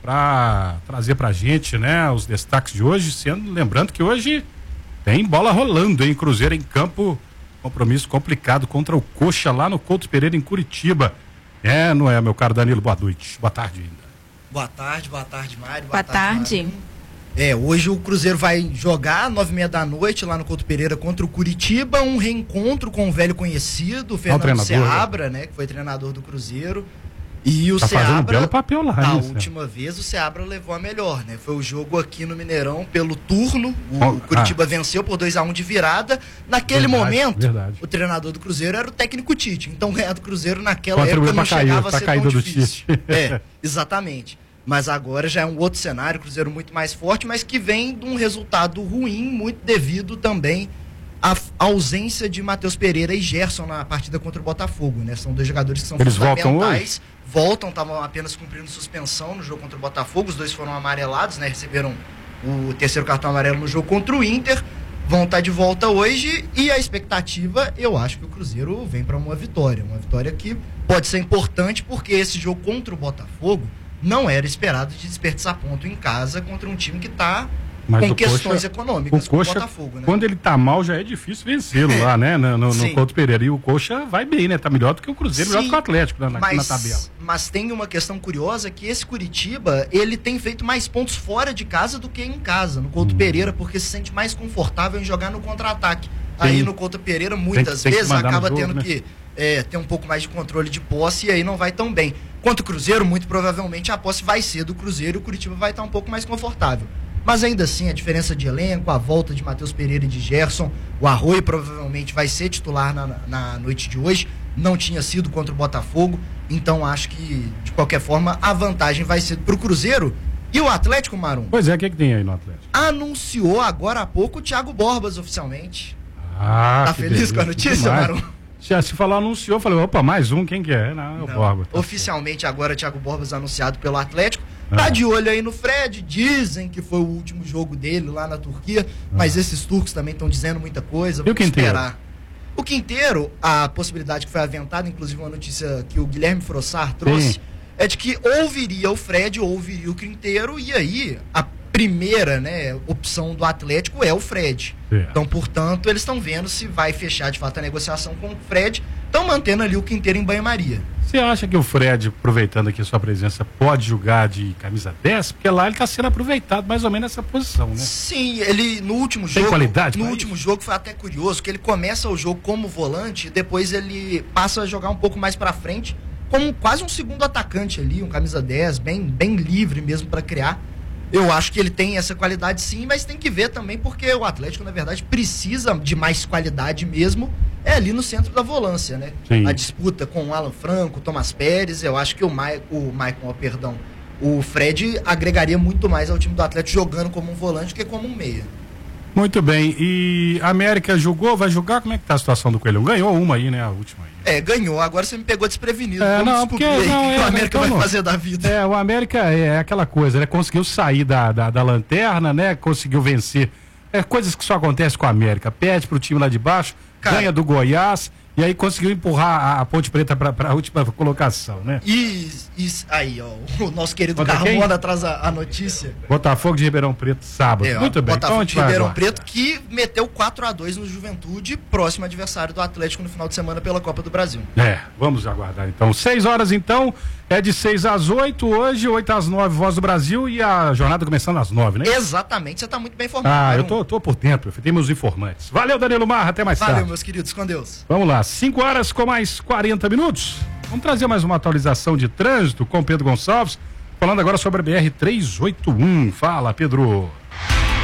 para trazer pra gente, né, os destaques de hoje, sendo, lembrando que hoje tem bola rolando, hein? Cruzeiro em campo, compromisso complicado contra o Coxa lá no Couto Pereira em Curitiba. É, não é, meu caro Danilo? Boa noite, boa tarde ainda. Boa tarde, boa tarde, Mário. Boa, boa tarde. tarde. É, hoje o Cruzeiro vai jogar nove e meia da noite lá no Couto Pereira contra o Curitiba, um reencontro com o velho conhecido, o Fernando Seabra, né, que foi treinador do Cruzeiro. E o tá Seabra, um belo papel lá, da né, última vez, o Seabra levou a melhor, né? Foi o jogo aqui no Mineirão pelo turno, o, oh, o Curitiba ah. venceu por dois a um de virada. Naquele verdade, momento, verdade. o treinador do Cruzeiro era o técnico Tite. Então ganhar do Cruzeiro naquela Contribuiu época não cair, chegava tá a ser tão difícil. É, exatamente. Mas agora já é um outro cenário, o Cruzeiro muito mais forte, mas que vem de um resultado ruim, muito devido também à ausência de Matheus Pereira e Gerson na partida contra o Botafogo, né? São dois jogadores que são Eles fundamentais. Voltam, estavam apenas cumprindo suspensão no jogo contra o Botafogo, os dois foram amarelados, né? Receberam o terceiro cartão amarelo no jogo contra o Inter, vão estar de volta hoje e a expectativa, eu acho que o Cruzeiro vem para uma vitória, uma vitória que pode ser importante porque esse jogo contra o Botafogo não era esperado de desperdiçar ponto em casa contra um time que está com questões Coxa, econômicas, o Coxa, com o Botafogo, né? Quando ele tá mal, já é difícil vencê-lo é. lá, né? No, no, no Couto Pereira. E o Coxa vai bem, né? Tá melhor do que o Cruzeiro, Sim, melhor do que o Atlético na, mas, na tabela. Mas tem uma questão curiosa que esse Curitiba, ele tem feito mais pontos fora de casa do que em casa, no Couto hum. Pereira, porque se sente mais confortável em jogar no contra-ataque. Aí no Couto Pereira, muitas tem, vezes, tem acaba jogo, tendo né? que é, ter um pouco mais de controle de posse e aí não vai tão bem. Quanto o Cruzeiro, muito provavelmente a posse vai ser do Cruzeiro e o Curitiba vai estar um pouco mais confortável. Mas ainda assim, a diferença de elenco, a volta de Matheus Pereira e de Gerson, o Arroio provavelmente vai ser titular na, na noite de hoje, não tinha sido contra o Botafogo, então acho que, de qualquer forma, a vantagem vai ser pro Cruzeiro. E o Atlético, Marum? Pois é, o que, que tem aí no Atlético? Anunciou agora há pouco o Thiago Borbas oficialmente. Ah, tá feliz beleza, com a notícia, Marum? Já se falou, anunciou, falei, opa, mais um, quem que é? Não, é o Borbas. Tá oficialmente certo. Agora Thiago Borbas anunciado pelo Atlético. Tá de olho aí no Fred, dizem que foi o último jogo dele lá na Turquia, ah. mas esses turcos também estão dizendo muita coisa, vamos esperar. O Quinteiro, a possibilidade que foi aventada, inclusive uma notícia que o Guilherme Frossar trouxe, Sim. é de que ou viria o Fred ou viria o Quinteiro, e aí a primeira, né, opção do Atlético é o Fred. É. Então, portanto, eles estão vendo se vai fechar de fato a negociação com o Fred, estão mantendo ali o Quinteiro em banho-maria. Você acha que o Fred, aproveitando aqui a sua presença, pode jogar de camisa dez? Porque lá ele está sendo aproveitado mais ou menos nessa posição, né? Sim, ele no último Tem jogo. qualidade? No último isso? jogo foi até curioso que ele começa o jogo como volante e depois ele passa a jogar um pouco mais para frente, como quase um segundo atacante ali, um camisa dez, bem, bem livre mesmo para criar. Eu acho que ele tem essa qualidade sim, mas tem que ver também porque o Atlético, na verdade, precisa de mais qualidade mesmo, é ali no centro da volância, né? Sim. A disputa com o Alan Franco, o Tomás Pérez, eu acho que o, Ma o Maicon, oh, perdão, o Fred agregaria muito mais ao time do Atlético jogando como um volante que como um meia. Muito bem, e a América jogou, vai jogar? Como é que tá a situação do Coelhão? Ganhou uma aí, né? A última aí. É, ganhou. Agora você me pegou desprevenido. É, não, porque não, que é, o América então, vai não. fazer da vida. É, o América é aquela coisa, né? Conseguiu sair da, da, da lanterna, né? Conseguiu vencer. É coisas que só acontecem com a América. Perde pro time lá de baixo, Cara, ganha do Goiás e aí conseguiu empurrar a, a Ponte Preta pra, pra última colocação, né? E, e aí, ó, o nosso querido Carmona traz a, a notícia. Botafogo de Ribeirão Preto, sábado. É, Muito ó, bem. Botafogo então, de Ribeirão Preto que meteu quatro a dois no Juventude, próximo adversário do Atlético no final de semana pela Copa do Brasil. É, vamos aguardar então. Seis horas então, é de seis às oito hoje, oito às nove, Voz do Brasil e a jornada começando às nove, né? Exatamente, você tá muito bem informado. Ah, eu tô, tô por dentro, tem meus informantes. Valeu, Danilo Marra, até mais Valeu, tarde. Valeu, meus queridos, com Deus. Vamos lá, cinco horas com mais quarenta minutos. Vamos trazer mais uma atualização de trânsito com Pedro Gonçalves, falando agora sobre a B R trezentos e oitenta e um. Fala, Pedro. Trânsito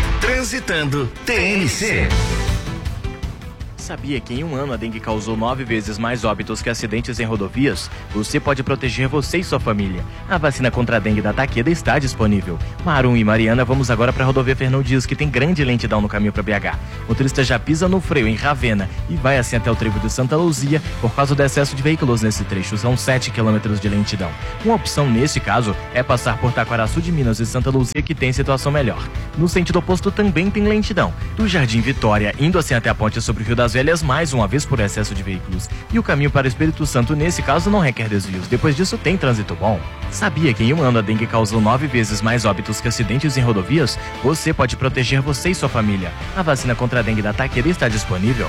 Transitando T N C. Sabia que em um ano a dengue causou nove vezes mais óbitos que acidentes em rodovias? Você pode proteger você e sua família. A vacina contra a dengue da Takeda está disponível. Marum e Mariana, vamos agora para a rodovia Fernão Dias, que tem grande lentidão no caminho para B H. O motorista já pisa no freio em Ravena e vai assim até o trevo de Santa Luzia por causa do excesso de veículos nesse trecho. São sete quilômetros de lentidão. Uma opção nesse caso é passar por Taquaraçu de Minas e Santa Luzia, que tem situação melhor. No sentido oposto também tem lentidão. Do Jardim Vitória, indo assim até a ponte sobre o Rio das Velhas, mais uma vez por excesso de veículos. E o caminho para o Espírito Santo, nesse caso, não requer desvios. Depois disso, tem trânsito bom. Sabia que em um ano a dengue causou nove vezes mais óbitos que acidentes em rodovias? Você pode proteger você e sua família. A vacina contra a dengue da Takeda está disponível.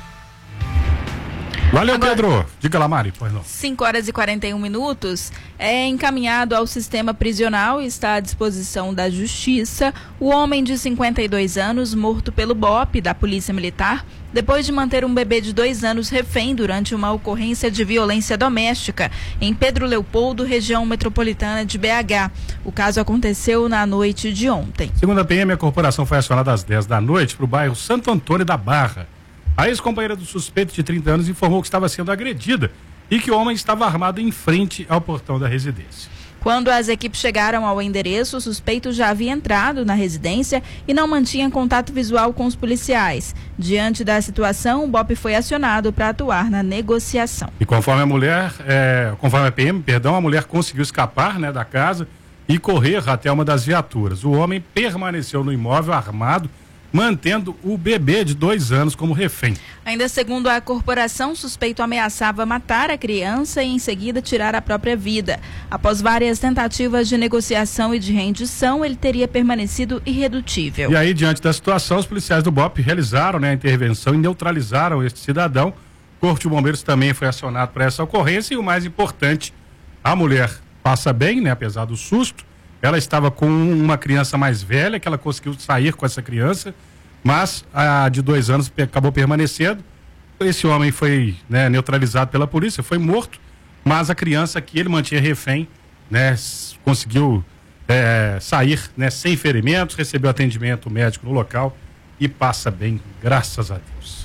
Valeu, Agora, Pedro. Diga lá, Mari, pois não. cinco horas e quarenta e um minutos. É encaminhado ao sistema prisional e está à disposição da Justiça o homem de cinquenta e dois anos morto pelo B O P da Polícia Militar depois de manter um bebê de dois anos refém durante uma ocorrência de violência doméstica em Pedro Leopoldo, região metropolitana de B H. O caso aconteceu na noite de ontem. Segundo a P M, a corporação foi acionada às dez da noite para o bairro Santo Antônio da Barra. A ex-companheira do suspeito de trinta anos informou que estava sendo agredida e que o homem estava armado em frente ao portão da residência. Quando as equipes chegaram ao endereço, o suspeito já havia entrado na residência e não mantinha contato visual com os policiais. Diante da situação, o B O P foi acionado para atuar na negociação. E conforme a mulher, é, conforme a P M, perdão, a mulher conseguiu escapar, né, da casa e correr até uma das viaturas. O homem permaneceu no imóvel armado, mantendo o bebê de dois anos como refém. Ainda segundo a corporação, o suspeito ameaçava matar a criança e em seguida tirar a própria vida. Após várias tentativas de negociação e de rendição, ele teria permanecido irredutível. E aí, diante da situação, os policiais do B O P realizaram, né, a intervenção e neutralizaram este cidadão. O Corpo de Bombeiros também foi acionado para essa ocorrência e o mais importante, a mulher passa bem, né, apesar do susto. Ela estava com uma criança mais velha, que ela conseguiu sair com essa criança, mas a de dois anos acabou permanecendo. Esse homem foi, né, neutralizado pela polícia, foi morto, mas a criança que ele mantinha refém, né, conseguiu é, sair, né, sem ferimentos, recebeu atendimento médico no local e passa bem, graças a Deus.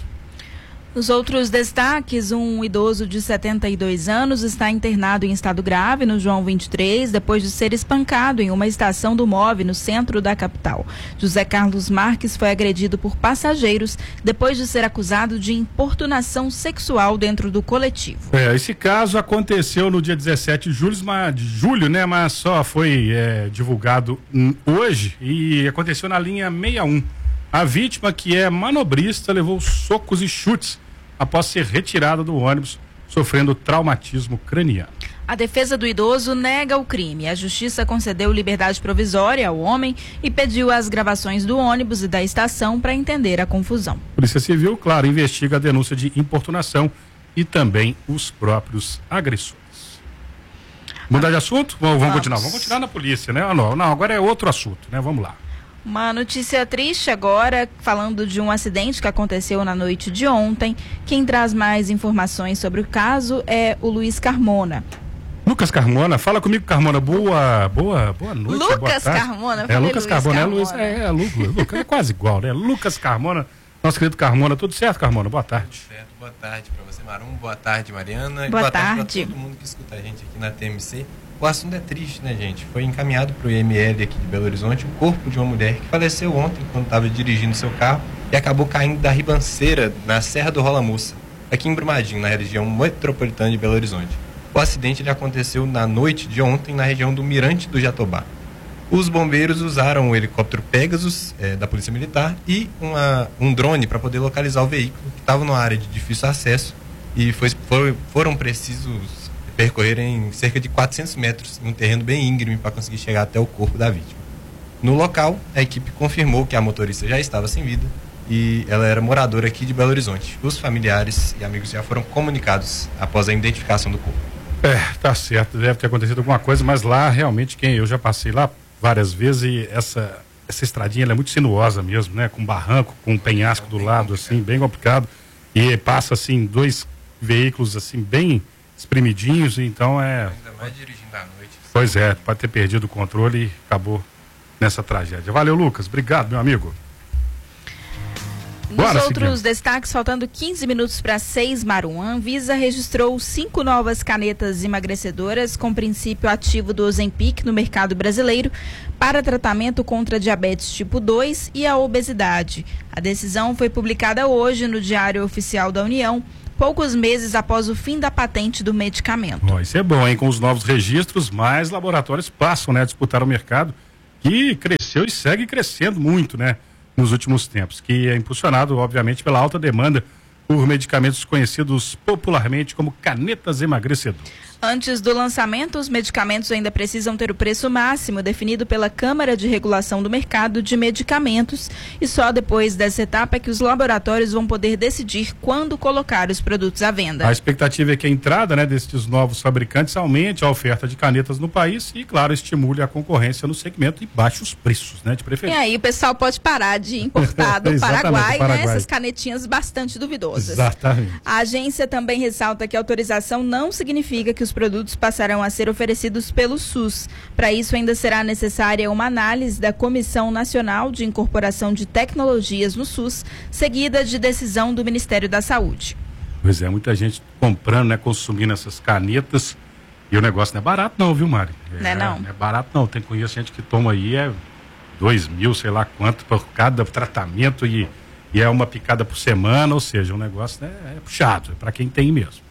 Nos outros destaques, um idoso de setenta e dois anos está internado em estado grave no João vinte e três, depois de ser espancado em uma estação do MOVE no centro da capital. José Carlos Marques foi agredido por passageiros depois de ser acusado de importunação sexual dentro do coletivo. É, esse caso aconteceu no dia dezessete de julho, mas, de julho, né, mas só foi é, divulgado hoje e aconteceu na linha sessenta e um. A vítima, que é manobrista, levou socos e chutes após ser retirada do ônibus, sofrendo traumatismo craniano. A defesa do idoso nega o crime. A justiça concedeu liberdade provisória ao homem e pediu as gravações do ônibus e da estação para entender a confusão. Polícia Civil, claro, investiga a denúncia de importunação e também os próprios agressores. Mudar de assunto? Vamos, vamos continuar. Vamos continuar na polícia, né? Não, não, agora é outro assunto, né? Vamos lá. Uma notícia triste agora, falando de um acidente que aconteceu na noite de ontem. Quem traz mais informações sobre o caso é o Luiz Carmona. Lucas Carmona, fala comigo, Carmona. Boa, boa, boa noite. Lucas boa tarde. Carmona, é Lucas Luiz Carmona, Carmona. é Luiz, é, é Lucas, Lucas, é quase igual, né? Lucas Carmona, nosso querido Carmona, tudo certo, Carmona? Boa tarde. Tudo certo, boa tarde para você, Marum, boa tarde, Mariana, boa e boa tarde, tarde para todo mundo que escuta a gente aqui na T M C. O assunto é triste, né, gente? Foi encaminhado para o I M L aqui de Belo Horizonte o corpo de uma mulher que faleceu ontem quando estava dirigindo seu carro e acabou caindo da ribanceira na Serra do Rola Moça, aqui em Brumadinho, na região metropolitana de Belo Horizonte. O acidente ele aconteceu na noite de ontem na região do Mirante do Jatobá. Os bombeiros usaram o helicóptero Pegasus é, da Polícia Militar e uma, um drone para poder localizar o veículo que estava numa área de difícil acesso e foi, foi, foram precisos percorrerem cerca de quatrocentos metros em um terreno bem íngreme para conseguir chegar até o corpo da vítima. No local, a equipe confirmou que a motorista já estava sem vida e ela era moradora aqui de Belo Horizonte. Os familiares e amigos já foram comunicados após a identificação do corpo. É, tá certo, deve ter acontecido alguma coisa, mas lá realmente, quem eu já passei lá várias vezes e essa, essa estradinha ela é muito sinuosa mesmo, né? Com barranco, com um penhasco do lado, assim, bem complicado. E passa, assim, dois veículos, assim, bem espremidinhos, então é... Ainda mais dirigindo à noite. Pois é, pode ter perdido o controle e acabou nessa tragédia. Valeu, Lucas. Obrigado, meu amigo. Nos Bora, outros seguindo. destaques, faltando quinze minutos para seis, Marum, a Anvisa registrou cinco novas canetas emagrecedoras com princípio ativo do Ozempic no mercado brasileiro para tratamento contra diabetes tipo dois e a obesidade. A decisão foi publicada hoje no Diário Oficial da União, poucos meses após o fim da patente do medicamento. Oh, isso é bom, hein? Com os novos registros, mais laboratórios passam, né, a disputar o mercado, que cresceu e segue crescendo muito, né, nos últimos tempos, que é impulsionado, obviamente, pela alta demanda por medicamentos conhecidos popularmente como canetas emagrecedoras. Antes do lançamento, os medicamentos ainda precisam ter o preço máximo definido pela Câmara de Regulação do Mercado de Medicamentos e só depois dessa etapa é que os laboratórios vão poder decidir quando colocar os produtos à venda. A expectativa é que a entrada, né, destes novos fabricantes aumente a oferta de canetas no país e, claro, estimule a concorrência no segmento e baixe os preços, né, de E preferência. aí o pessoal pode parar de importar do Exatamente, Paraguai, Paraguai. né, essas canetinhas bastante duvidosas. Exatamente. A agência também ressalta que a autorização não significa que os produtos passarão a ser oferecidos pelo SUS. Para isso, ainda será necessária uma análise da Comissão Nacional de Incorporação de Tecnologias no SUS, seguida de decisão do Ministério da Saúde. Pois é, muita gente comprando, né, consumindo essas canetas e o negócio não é barato não, viu, Mari? Não é não? Não é barato não, tem conheço gente que toma aí é dois mil, sei lá quanto por cada tratamento e, e é uma picada por semana, ou seja, o negócio, né, é puxado, é para quem tem mesmo.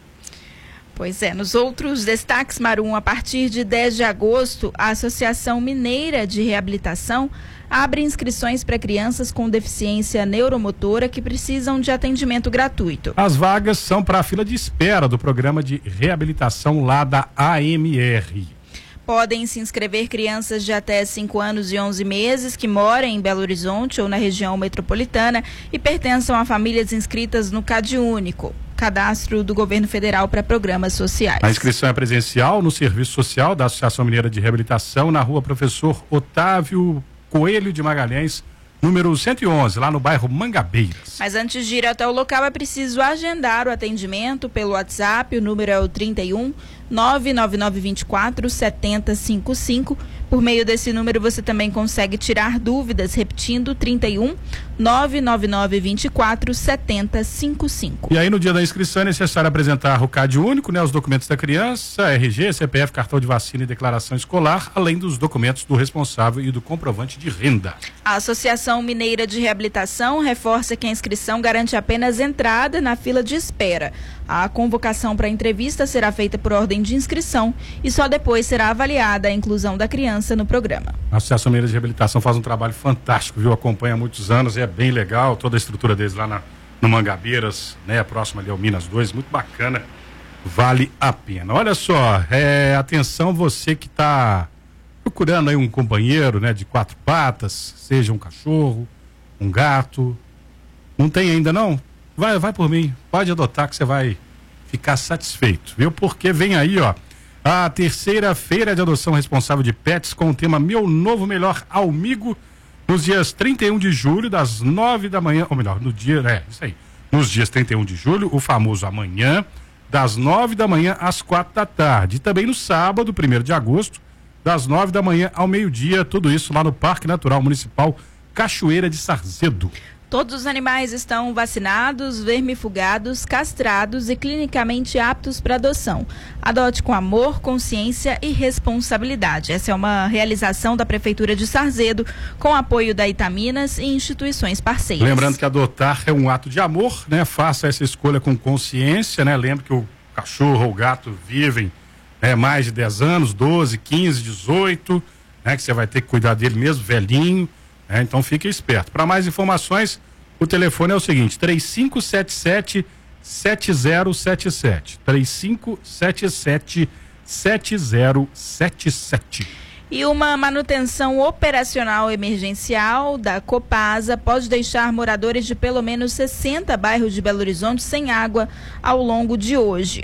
Pois é, nos outros destaques, Marum, a partir de dez de agosto, a Associação Mineira de Reabilitação abre inscrições para crianças com deficiência neuromotora que precisam de atendimento gratuito. As vagas são para a fila de espera do programa de reabilitação lá da A M R. Podem se inscrever crianças de até cinco anos e onze meses que moram em Belo Horizonte ou na região metropolitana e pertençam a famílias inscritas no CadÚnico, cadastro do governo federal para programas sociais. A inscrição é presencial no Serviço Social da Associação Mineira de Reabilitação, na rua Professor Otávio Coelho de Magalhães, número cento e onze, lá no bairro Mangabeiras. Mas antes de ir até o local é preciso agendar o atendimento pelo WhatsApp, o número é o trinta e um, nove nove nove dois quatro, sete zero cinco cinco. Por meio desse número você também consegue tirar dúvidas, repetindo trinta e um, nove nove nove dois quatro, sete zero cinco cinco. E aí no dia da inscrição é necessário apresentar o CadÚnico, né, os documentos da criança, R G, C P F, cartão de vacina e declaração escolar, além dos documentos do responsável e do comprovante de renda. A Associação Mineira de Reabilitação reforça que a inscrição garante apenas entrada na fila de espera. A convocação para a entrevista será feita por ordem de inscrição e só depois será avaliada a inclusão da criança no programa. A Associação Mineira de Reabilitação faz um trabalho fantástico, viu? Acompanha há muitos anos, é bem legal, toda a estrutura deles lá na, no Mangabeiras, né? Próximo ali ao Minas dois, muito bacana, vale a pena. Olha só, é, atenção você que está procurando aí um companheiro, né? De quatro patas, seja um cachorro, um gato, não tem ainda não? Vai, vai por mim, pode adotar que você vai ficar satisfeito, viu? Porque vem aí, ó, a terceira feira de adoção responsável de pets com o tema Meu Novo Melhor Amigo, nos dias trinta e um de julho, das nove da manhã, ou melhor, no dia, é, isso aí, nos dias trinta e um de julho, o famoso amanhã, das nove da manhã às quatro da tarde. E também no sábado, primeiro de agosto, das nove da manhã ao meio-dia, tudo isso lá no Parque Natural Municipal Cachoeira de Sarzedo. Todos os animais estão vacinados, vermifugados, castrados e clinicamente aptos para adoção. Adote com amor, consciência e responsabilidade. Essa é uma realização da Prefeitura de Sarzedo, com apoio da Itaminas e instituições parceiras. Lembrando que adotar é um ato de amor, né? Faça essa escolha com consciência, né? Lembre que o cachorro ou o gato vivem, né, mais de dez anos, doze, quinze, dezoito, né? Que você vai ter que cuidar dele mesmo, velhinho. É, então fique esperto. Para mais informações, o telefone é o seguinte: três cinco sete sete, sete zero sete sete. três cinco sete sete, sete zero sete sete. E uma manutenção operacional emergencial da Copasa pode deixar moradores de pelo menos sessenta bairros de Belo Horizonte sem água ao longo de hoje.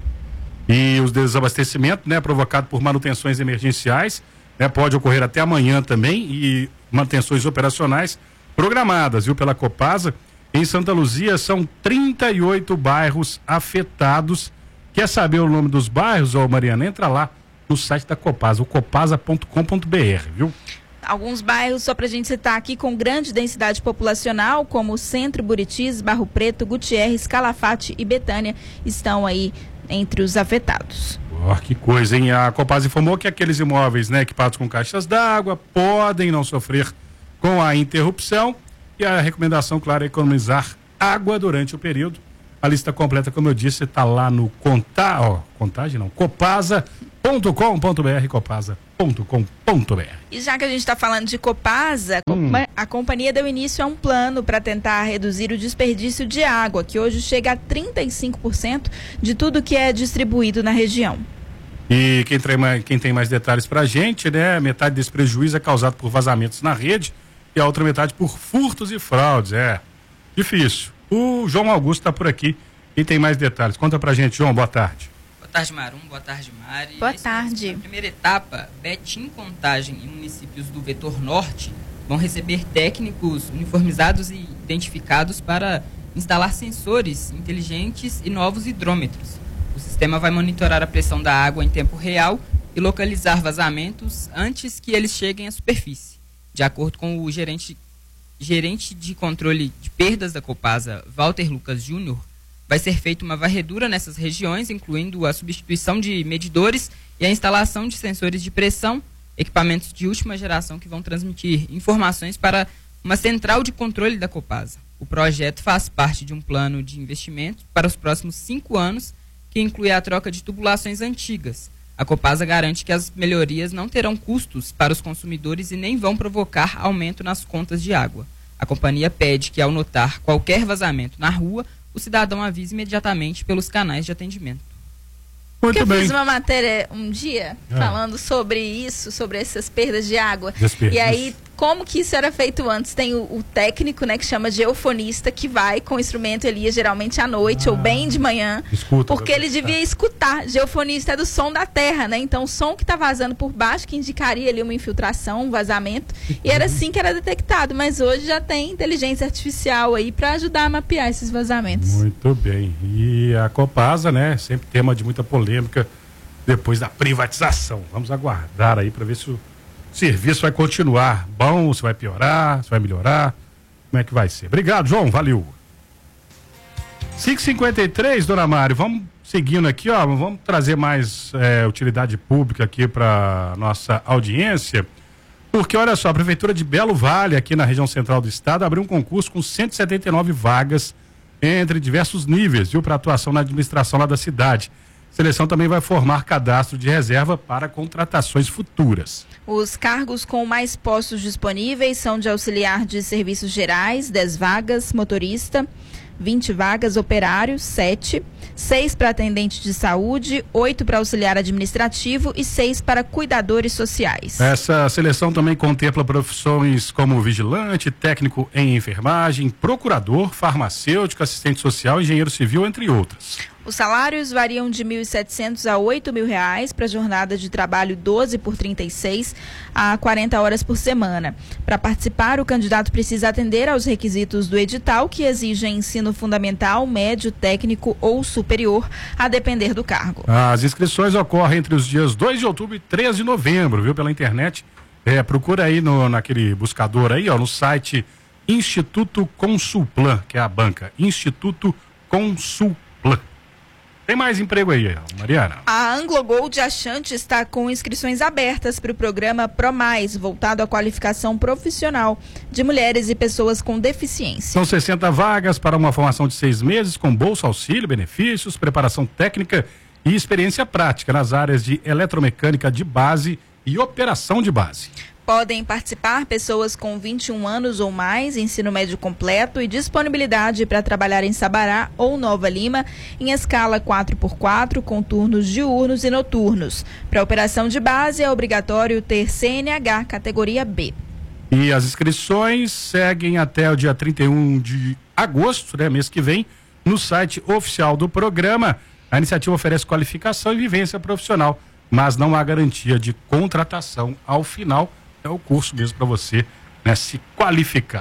E os desabastecimentos, né, provocado por manutenções emergenciais, né, pode ocorrer até amanhã também, e manutenções operacionais programadas, viu, pela Copasa. Em Santa Luzia são trinta e oito bairros afetados. Quer saber o nome dos bairros, ô Mariana? Entra lá no site da Copasa, o copasa ponto com ponto br, viu? Alguns bairros, só para a gente citar aqui, com grande densidade populacional, como Centro, Buritis, Barro Preto, Gutierrez, Calafate e Betânia, estão aí entre os afetados. Oh, que coisa, hein? A Copasa informou que aqueles imóveis, né, equipados com caixas d'água podem não sofrer com a interrupção, e a recomendação, claro, é economizar água durante o período. A lista completa, como eu disse, está lá no conta, ó, contagem não, copasa ponto com ponto br, copasa ponto com ponto br. E já que a gente está falando de Copasa, hum. a companhia deu início a um plano para tentar reduzir o desperdício de água, que hoje chega a trinta e cinco por cento de tudo que é distribuído na região. E quem tem mais, quem tem mais detalhes para a gente, né? Metade desse prejuízo é causado por vazamentos na rede e a outra metade por furtos e fraudes. É difícil. O João Augusto está por aqui e tem mais detalhes. Conta pra gente, João. Boa tarde. Boa tarde, Marum. Boa tarde, Mari. Boa tarde. Na primeira etapa, Betim, Contagem e municípios do Vetor Norte vão receber técnicos uniformizados e identificados para instalar sensores inteligentes e novos hidrômetros. O sistema vai monitorar a pressão da água em tempo real e localizar vazamentos antes que eles cheguem à superfície. De acordo com o gerente gerente de controle de perdas da Copasa, Walter Lucas Júnior, vai ser feita uma varredura nessas regiões, incluindo a substituição de medidores e a instalação de sensores de pressão, equipamentos de última geração que vão transmitir informações para uma central de controle da Copasa. O projeto faz parte de um plano de investimento para os próximos cinco anos, que inclui a troca de tubulações antigas. A Copasa garante que as melhorias não terão custos para os consumidores e nem vão provocar aumento nas contas de água. A companhia pede que, ao notar qualquer vazamento na rua, o cidadão avise imediatamente pelos canais de atendimento. Muito Porque eu bem. fiz uma matéria um dia Ah. falando sobre isso, sobre essas perdas de água. Desperdício. E aí, como que isso era feito antes? Tem o, o técnico, né, que chama geofonista, que vai com o instrumento, ele ia geralmente à noite ou bem de manhã. Escuta, porque ele devia escutar. Geofonista é do som da terra, né? Então, o som que tá vazando por baixo, que indicaria ali uma infiltração, um vazamento. E era assim que era detectado. Mas hoje já tem inteligência artificial aí para ajudar a mapear esses vazamentos. Muito bem. E a Copasa, né? Sempre tema de muita polêmica depois da privatização. Vamos aguardar aí para ver se o serviço vai continuar bom, se vai piorar, se vai melhorar. Como é que vai ser? Obrigado, João. Valeu. cinco e cinquenta e três, dona Mari. Vamos seguindo aqui, ó. Vamos trazer mais é, utilidade pública aqui para nossa audiência. Porque, olha só, a Prefeitura de Belo Vale, aqui na região central do estado, abriu um concurso com cento e setenta e nove vagas entre diversos níveis, viu, para atuação na administração lá da cidade. A seleção também vai formar cadastro de reserva para contratações futuras. Os cargos com mais postos disponíveis são de auxiliar de serviços gerais, dez vagas, motorista, vinte vagas, operário, sete, seis para atendente de saúde, oito para auxiliar administrativo e seis para cuidadores sociais. Essa seleção também contempla profissões como vigilante, técnico em enfermagem, procurador, farmacêutico, assistente social, engenheiro civil, entre outras. Os salários variam de mil e setecentos a oito mil reais para jornada de trabalho doze por trinta e seis a quarenta horas por semana. Para participar, o candidato precisa atender aos requisitos do edital, que exigem ensino fundamental, médio, técnico ou superior, a depender do cargo. As inscrições ocorrem entre os dias dois de outubro e três de novembro, viu, pela internet. É, procura aí no, naquele buscador aí, ó, no site Instituto Consulplan, que é a banca, Instituto Consulplan. Tem mais emprego aí, Mariana? A AngloGold Achante está com inscrições abertas para o programa ProMais, voltado à qualificação profissional de mulheres e pessoas com deficiência. São sessenta vagas para uma formação de seis meses, com bolsa auxílio, benefícios, preparação técnica e experiência prática nas áreas de eletromecânica de base e operação de base. Podem participar pessoas com vinte e um anos ou mais, ensino médio completo e disponibilidade para trabalhar em Sabará ou Nova Lima em escala quatro por quatro, com turnos diurnos e noturnos. Para operação de base é obrigatório ter C N H categoria B. E as inscrições seguem até o dia trinta e um de agosto, né, mês que vem, no site oficial do programa. A iniciativa oferece qualificação e vivência profissional, mas não há garantia de contratação ao final. É o curso mesmo para você, né, se qualificar.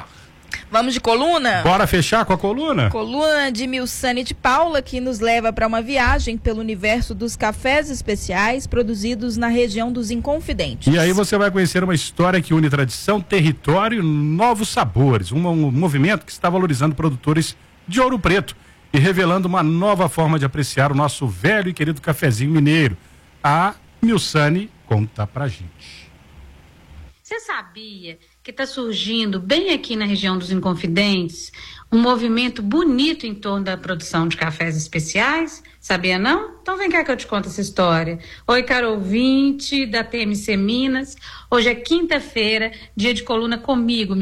Vamos de coluna? Bora fechar com a coluna? Coluna de Milsane de Paula, que nos leva para uma viagem pelo universo dos cafés especiais produzidos na região dos Inconfidentes. E aí você vai conhecer uma história que une tradição, território e novos sabores. Um, um movimento que está valorizando produtores de Ouro Preto e revelando uma nova forma de apreciar o nosso velho e querido cafezinho mineiro. A Milsane conta pra gente. Você sabia que está surgindo bem aqui na região dos Inconfidentes um movimento bonito em torno da produção de cafés especiais? Sabia não? Então vem cá que eu te conto essa história. Oi, caro ouvinte da T M C Minas. Hoje é quinta-feira, dia de coluna comigo,